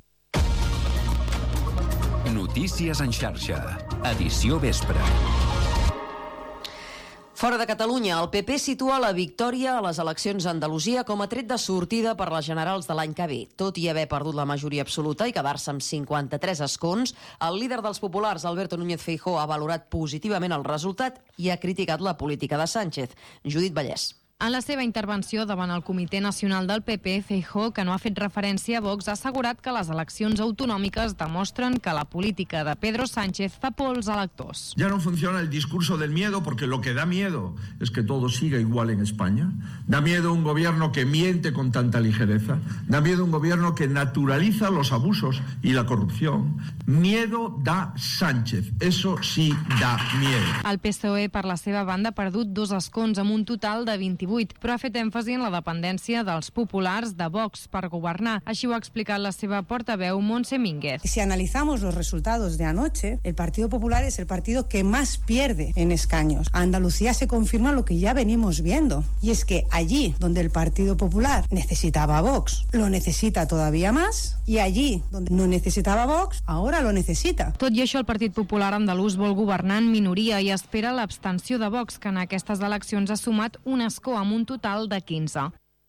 Notícies en xarxa. Edició vespre. Fora de Catalunya, el P P situa la victòria a les eleccions a Andalusia com a tret de sortida per les generals de l'any que ve. Tot i haver perdut la majoria absoluta i quedar-se amb cinquanta-tres escons, el líder dels populars, Alberto Núñez Feijóo, ha valorat positivament el resultat i ha criticat la política de Sánchez. Judit Vallès. En la seva intervenció davant el Comitè Nacional del P P, Feijóo, que no ha fet referència a Vox, ha assegurat que les eleccions autonòmiques demostren que la política de Pedro Sánchez fa por als electors. Ya no funciona el discurso del miedo, porque lo que da miedo es que todo siga igual en España. Da miedo un gobierno que miente con tanta ligereza. Da miedo un gobierno que naturaliza los abusos y la corrupción. Miedo da Sánchez. Eso sí da miedo. El P S O E, per la seva banda, ha perdut dos escons amb un total de vint-i-vuit, però ha fet èmfasi en la dependència dels populars de Vox per governar. Així ho ha explicat la seva portaveu, Montse Mínguez. Si analizamos los resultados de anoche, el Partido Popular es el partido que más pierde en escaños. A Andalucía se confirma lo que ya venimos viendo, y es que allí donde el Partido Popular necesitaba a Vox, lo necesita todavía más, y allí donde no necesitaba a Vox, ahora lo necesita. Tot i això, el Partit Popular andalús vol governar en minoria i espera l'abstenció de Vox, que en aquestes eleccions ha sumat un escó amb un total de quinze.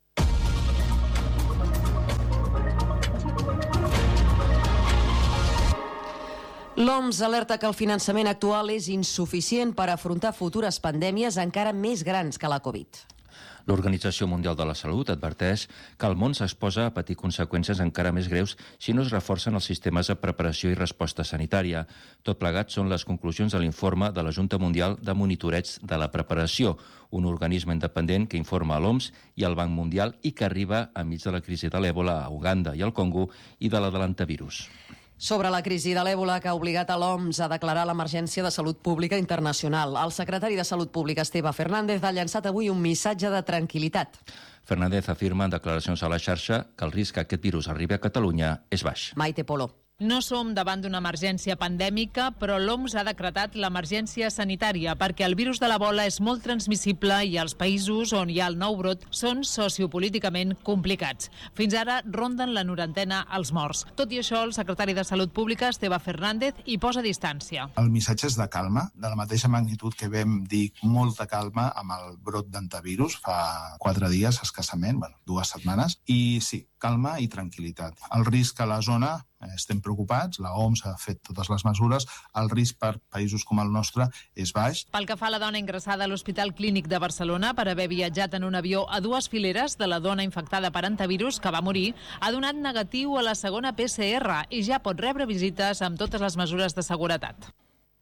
L'O M S alerta que el finançament actual és insuficient per afrontar futures pandèmies encara més grans que la Covid. L'Organització Mundial de la Salut adverteix que el món s'exposa a patir conseqüències encara més greus si no es reforcen els sistemes de preparació i resposta sanitària. Tot plegat són les conclusions de l'informe de la Junta Mundial de Monitoreig de la Preparació, un organisme independent que informa a l'O M S i al Banc Mundial i que arriba enmig de la crisi de l'èbola a Uganda i al Congo i de la de l'antivirus. Sobre la crisi de l'èbola que ha obligat a l'O M S a declarar l'emergència de salut pública internacional, el secretari de Salut Pública, Esteve Fernández, ha llançat avui un missatge de tranquil·litat. Fernández afirma en declaracions a la xarxa que el risc que aquest virus arribi a Catalunya és baix. Maite Polo. No som davant d'una emergència pandèmica, però l'O M S ha decretat l'emergència sanitària perquè el virus de l'ebola és molt transmissible i els països on hi ha el nou brot són sociopolíticament complicats. Fins ara ronden la norantena els morts. Tot i això, el secretari de Salut Pública, Esteve Fernández, hi posa distància. El missatge és de calma, de la mateixa magnitud que vam dir molta calma amb el brot d'antivirus fa quatre dies escassament, bueno, dues setmanes, i sí, calma i tranquil·litat. El risc a la zona, estem preocupats, la O M S ha fet totes les mesures, el risc per països com el nostre és baix. Pel que fa a la dona ingressada a l'Hospital Clínic de Barcelona per haver viatjat en un avió a dues fileres de la dona infectada per antivirus que va morir, ha donat negatiu a la segona P C R i ja pot rebre visites amb totes les mesures de seguretat.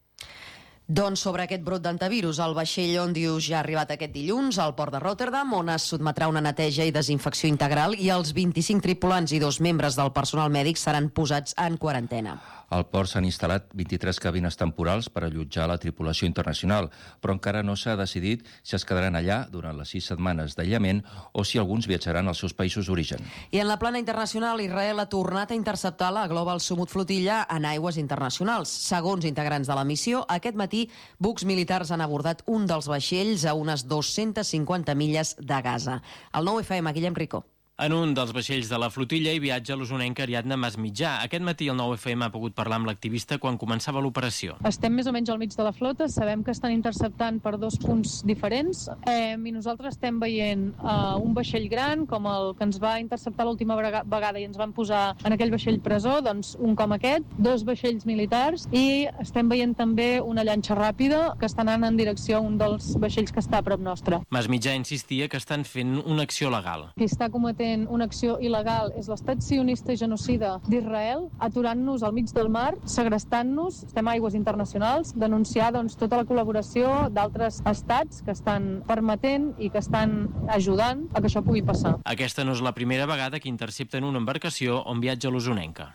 Doncs sobre aquest brot d'antivirus, el vaixell Ondius ja ha arribat aquest dilluns al port de Rotterdam, on es sotmetrà una neteja i desinfecció integral i els vint-i-cinc tripulants i dos membres del personal mèdic seran posats en quarantena. Al port s'han instal·lat vint-i-tres cabines temporals per allotjar la tripulació internacional, però encara no s'ha decidit si es quedaran allà durant les sis setmanes d'aïllament o si alguns viatjaran als seus països d'origen. I en la plana internacional, Israel ha tornat a interceptar la Global Summut Flotilla en aigües internacionals. Segons integrants de la missió, aquest matí bucs militars han abordat un dels vaixells a unes dues-centes cinquanta milles de Gaza. El nou F M, Guillem Ricó. En un dels vaixells de la flotilla hi viatja l'usonenca Ariadna Masmitjà. Aquest matí el nou F M ha pogut parlar amb l'activista quan començava l'operació. Estem més o menys al mig de la flota, sabem que estan interceptant per dos punts diferents eh, i nosaltres estem veient eh, un vaixell gran com el que ens va interceptar l'última vegada i ens van posar en aquell vaixell presó, doncs un com aquest, dos vaixells militars i estem veient també una llanxa ràpida que està anant en direcció a un dels vaixells que està a prop nostre. Masmitjà insistia que estan fent una acció legal. Qui està cometent una acció il·legal és l'estat sionista i genocida d'Israel, aturant-nos al mig del mar, segrestant-nos, estem a aigües internacionals, denunciar doncs, tota la col·laboració d'altres estats que estan permetent i que estan ajudant a que això pugui passar. Aquesta no és la primera vegada que intercepten una embarcació on viatja l'usonenca.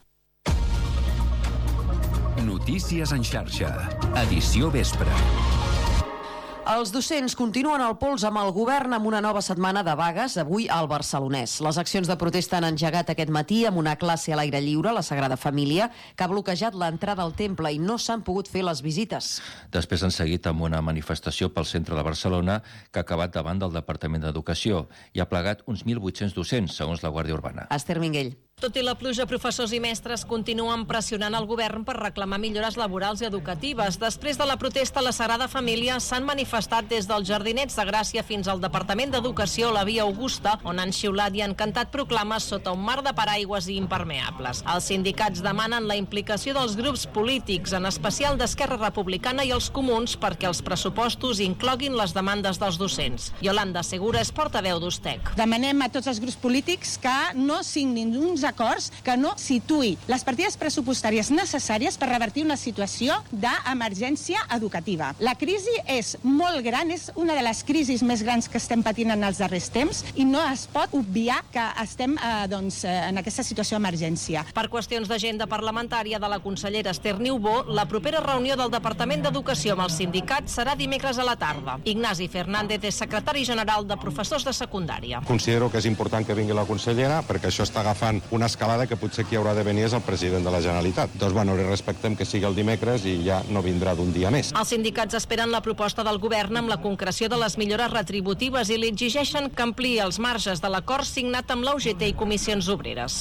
Notícies en xarxa. Edició vespre. Els docents continuen al pols amb el govern amb una nova setmana de vagues avui al Barcelonès. Les accions de protesta han engegat aquest matí amb una classe a l'aire lliure, la Sagrada Família, que ha bloquejat l'entrada al temple i no s'han pogut fer les visites. Després han seguit amb una manifestació pel centre de Barcelona que ha acabat davant del Departament d'Educació i ha plegat uns mil vuit-cents docents, segons la Guàrdia Urbana. Esther Minguell. Tot i la pluja, professors i mestres continuen pressionant el govern per reclamar millores laborals i educatives. Després de la protesta, la Sagrada Família s'han manifestat des dels Jardinets de Gràcia fins al Departament d'Educació a la Via Augusta, on han xiulat i han cantat proclames sota un mar de paraigües i impermeables. Els sindicats demanen la implicació dels grups polítics, en especial d'Esquerra Republicana i els Comuns, perquè els pressupostos incloguin les demandes dels docents. Yolanda Segura és portaveu d'Ustec. Demanem a tots els grups polítics que no signin uns acords que no situï les partides pressupostàries necessàries per revertir una situació d'emergència educativa. La crisi és molt gran, és una de les crisis més grans que estem patint en els darrers temps i no es pot obviar que estem eh, doncs, eh, en aquesta situació d'emergència. Per qüestions d'agenda parlamentària de la consellera Esther Niubó, la propera reunió del Departament d'Educació amb els sindicats serà dimecres a la tarda. Ignasi Fernández és secretari general de professors de secundària. Considero que és important que vingui la consellera perquè això està agafant una escalada que potser qui haurà de venir és el president de la Generalitat. Doncs, bueno, li respectem que sigui el dimecres i ja no vindrà d'un dia més. Els sindicats esperen la proposta del govern amb la concreció de les millores retributives i li exigeixen que ampliï els marges de l'acord signat amb la U G T i Comissions Obreres.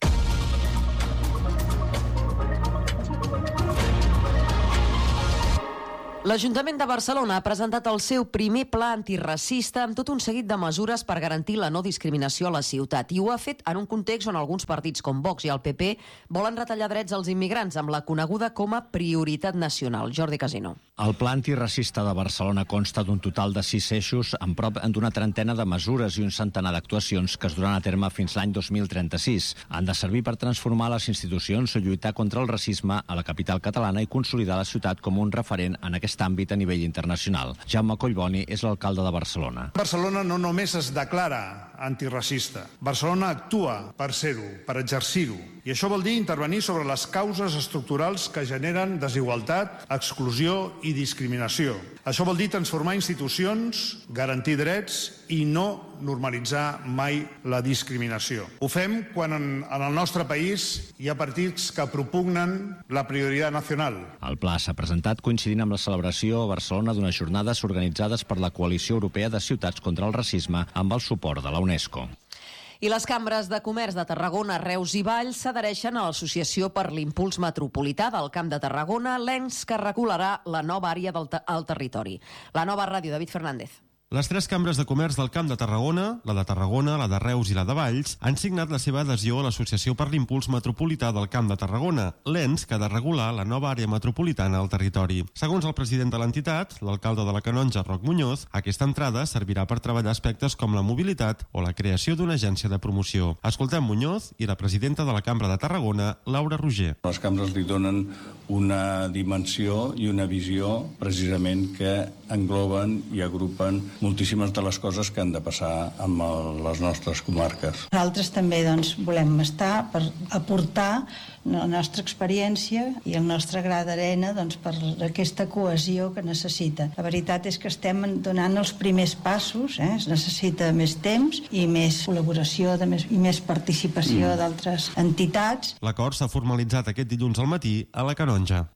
L'Ajuntament de Barcelona ha presentat el seu primer pla antiracista amb tot un seguit de mesures per garantir la no discriminació a la ciutat. I ho ha fet en un context on alguns partits com Vox i el P P volen retallar drets als immigrants amb la coneguda com a prioritat nacional. Jordi Casino. El pla antiracista de Barcelona consta d'un total de sis eixos amb prop d'una trentena de mesures i un centenar d'actuacions que es duran a terme fins l'any dos mil trenta-sis. Han de servir per transformar les institucions o lluitar contra el racisme a la capital catalana i consolidar la ciutat com un referent en aquest àmbit a nivell internacional. Jaume Collboni és l'alcalde de Barcelona. Barcelona no només es declara antiracista. Barcelona actua per ser-ho, per exercir-ho. I això vol dir intervenir sobre les causes estructurals que generen desigualtat, exclusió i discriminació. Això vol dir transformar institucions, garantir drets i no normalitzar mai la discriminació. Ho fem quan en, en el nostre país hi ha partits que propugnen la prioritat nacional. El pla s'ha presentat coincidint amb la celebració a Barcelona d'unes jornades organitzades per la Coalició Europea de Ciutats contra el Racisme amb el suport de la UNESCO. I les cambres de comerç de Tarragona, Reus i Valls s'adhereixen a l'Associació per l'Impuls Metropolità del Camp de Tarragona, l'ens que regularà la nova àrea del te- al territori. La nova ràdio, David Fernández. Les tres cambres de comerç del Camp de Tarragona, la de Tarragona, la de Reus i la de Valls, han signat la seva adhesió a l'Associació per l'Impuls Metropolità del Camp de Tarragona, l'ens que ha de regular la nova àrea metropolitana al territori. Segons el president de l'entitat, l'alcalde de la Canonja, Roc Muñoz, aquesta entrada servirà per treballar aspectes com la mobilitat o la creació d'una agència de promoció. Escoltem Muñoz i la presidenta de la Cambra de Tarragona, Laura Roger. Les cambres li donen una dimensió i una visió precisament que engloben i agrupen moltíssimes de les coses que han de passar amb el, les nostres comarques. Nosaltres també doncs, volem estar per aportar la nostra experiència i el nostre gra d'arena doncs, per aquesta cohesió que necessita. La veritat és que estem donant els primers passos, eh? Es necessita més temps i més col·laboració de més, i més participació mm. d'altres entitats. L'acord s'ha formalitzat aquest dilluns al matí a la Canonja.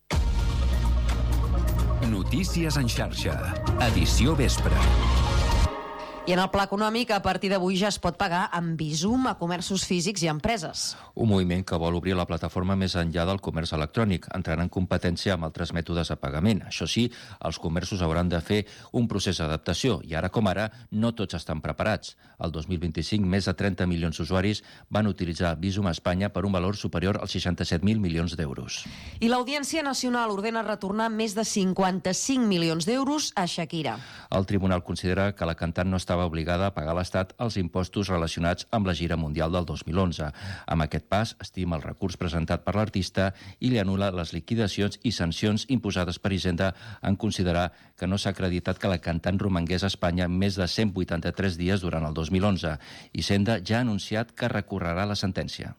Notícies en xarxa. Edició vespre. I en el pla econòmic, a partir d'avui ja es pot pagar amb Bizum a comerços físics i empreses. Un moviment que vol obrir la plataforma més enllà del comerç electrònic, entrant en competència amb altres mètodes de pagament. Això sí, els comerços hauran de fer un procés d'adaptació i ara com ara no tots estan preparats. El dos mil vint-i-cinc, més de trenta milions d'usuaris van utilitzar Bizum a Espanya per un valor superior als seixanta-set mil milions d'euros. I l'Audiència Nacional ordena retornar més de cinquanta-cinc milions d'euros a Shakira. El tribunal considera que la cantant no estava obligada a pagar a l'Estat els impostos relacionats amb la gira mundial del dos mil onze. Amb aquest pas, estima el recurs presentat per l'artista i li anul·la les liquidacions i sancions imposades per Hisenda en considerar que no s'ha acreditat que la cantant romangués a Espanya més de cent vuitanta-tres dies durant el dos mil onze. Hisenda ja ha anunciat que recorrerà la sentència.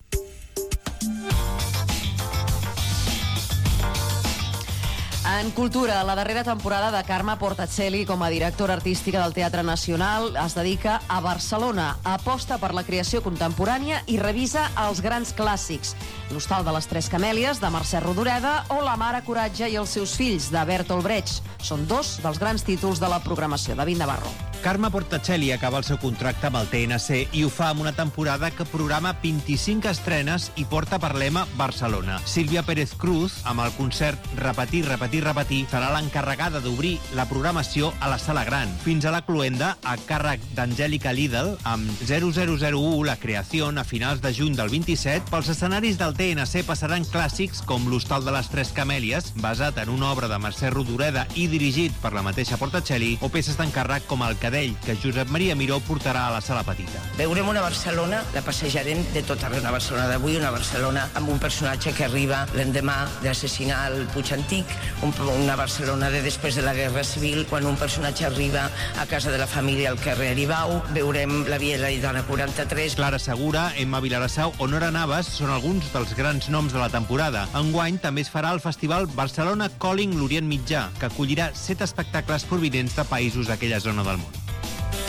En cultura, la darrera temporada de Carme Portacelli com a directora artística del Teatre Nacional es dedica a Barcelona, aposta per la creació contemporània i revisa els grans clàssics. L'Hostal de les Tres Camèlies, de Mercè Rodoreda, o La mare Coratge i els seus fills, de Bertolt Brecht. Són dos dels grans títols de la programació. David Navarro. Carme Portacelli acaba el seu contracte amb el T N C i ho fa amb una temporada que programa vint-i-cinc estrenes i porta per lema Barcelona. Sílvia Pérez Cruz, amb el concert Repetir, repetir, repetir, serà l'encarregada d'obrir la programació a la Sala Gran. Fins a la cloenda, a càrrec d'Angèlica Lidl, amb zero zero zero u La Creació, a finals de juny del vint-i-set, pels escenaris del T N C passaran clàssics com l'Hostal de les Tres Camèlies, basat en una obra de Mercè Rodoreda i dirigit per la mateixa Portacelli, o peces d'encàrrec com El Cadell, que Josep Maria Miró portarà a la Sala Petita. Veurem una Barcelona, la passejarem de tot arreu, una Barcelona d'avui, una Barcelona amb un personatge que arriba l'endemà d'assassinar el Puig Antic, una Barcelona de després de la Guerra Civil, quan un personatge arriba a casa de la família al carrer Aribau. Veurem La Biela i Dona quaranta-tres. Clara Segura, Emma Vilarassau o Nora Navas són alguns dels grans noms de la temporada. Enguany també es farà el festival Barcelona Calling l'Orient Mitjà, que acollirà set espectacles provinents de països d'aquella zona del món.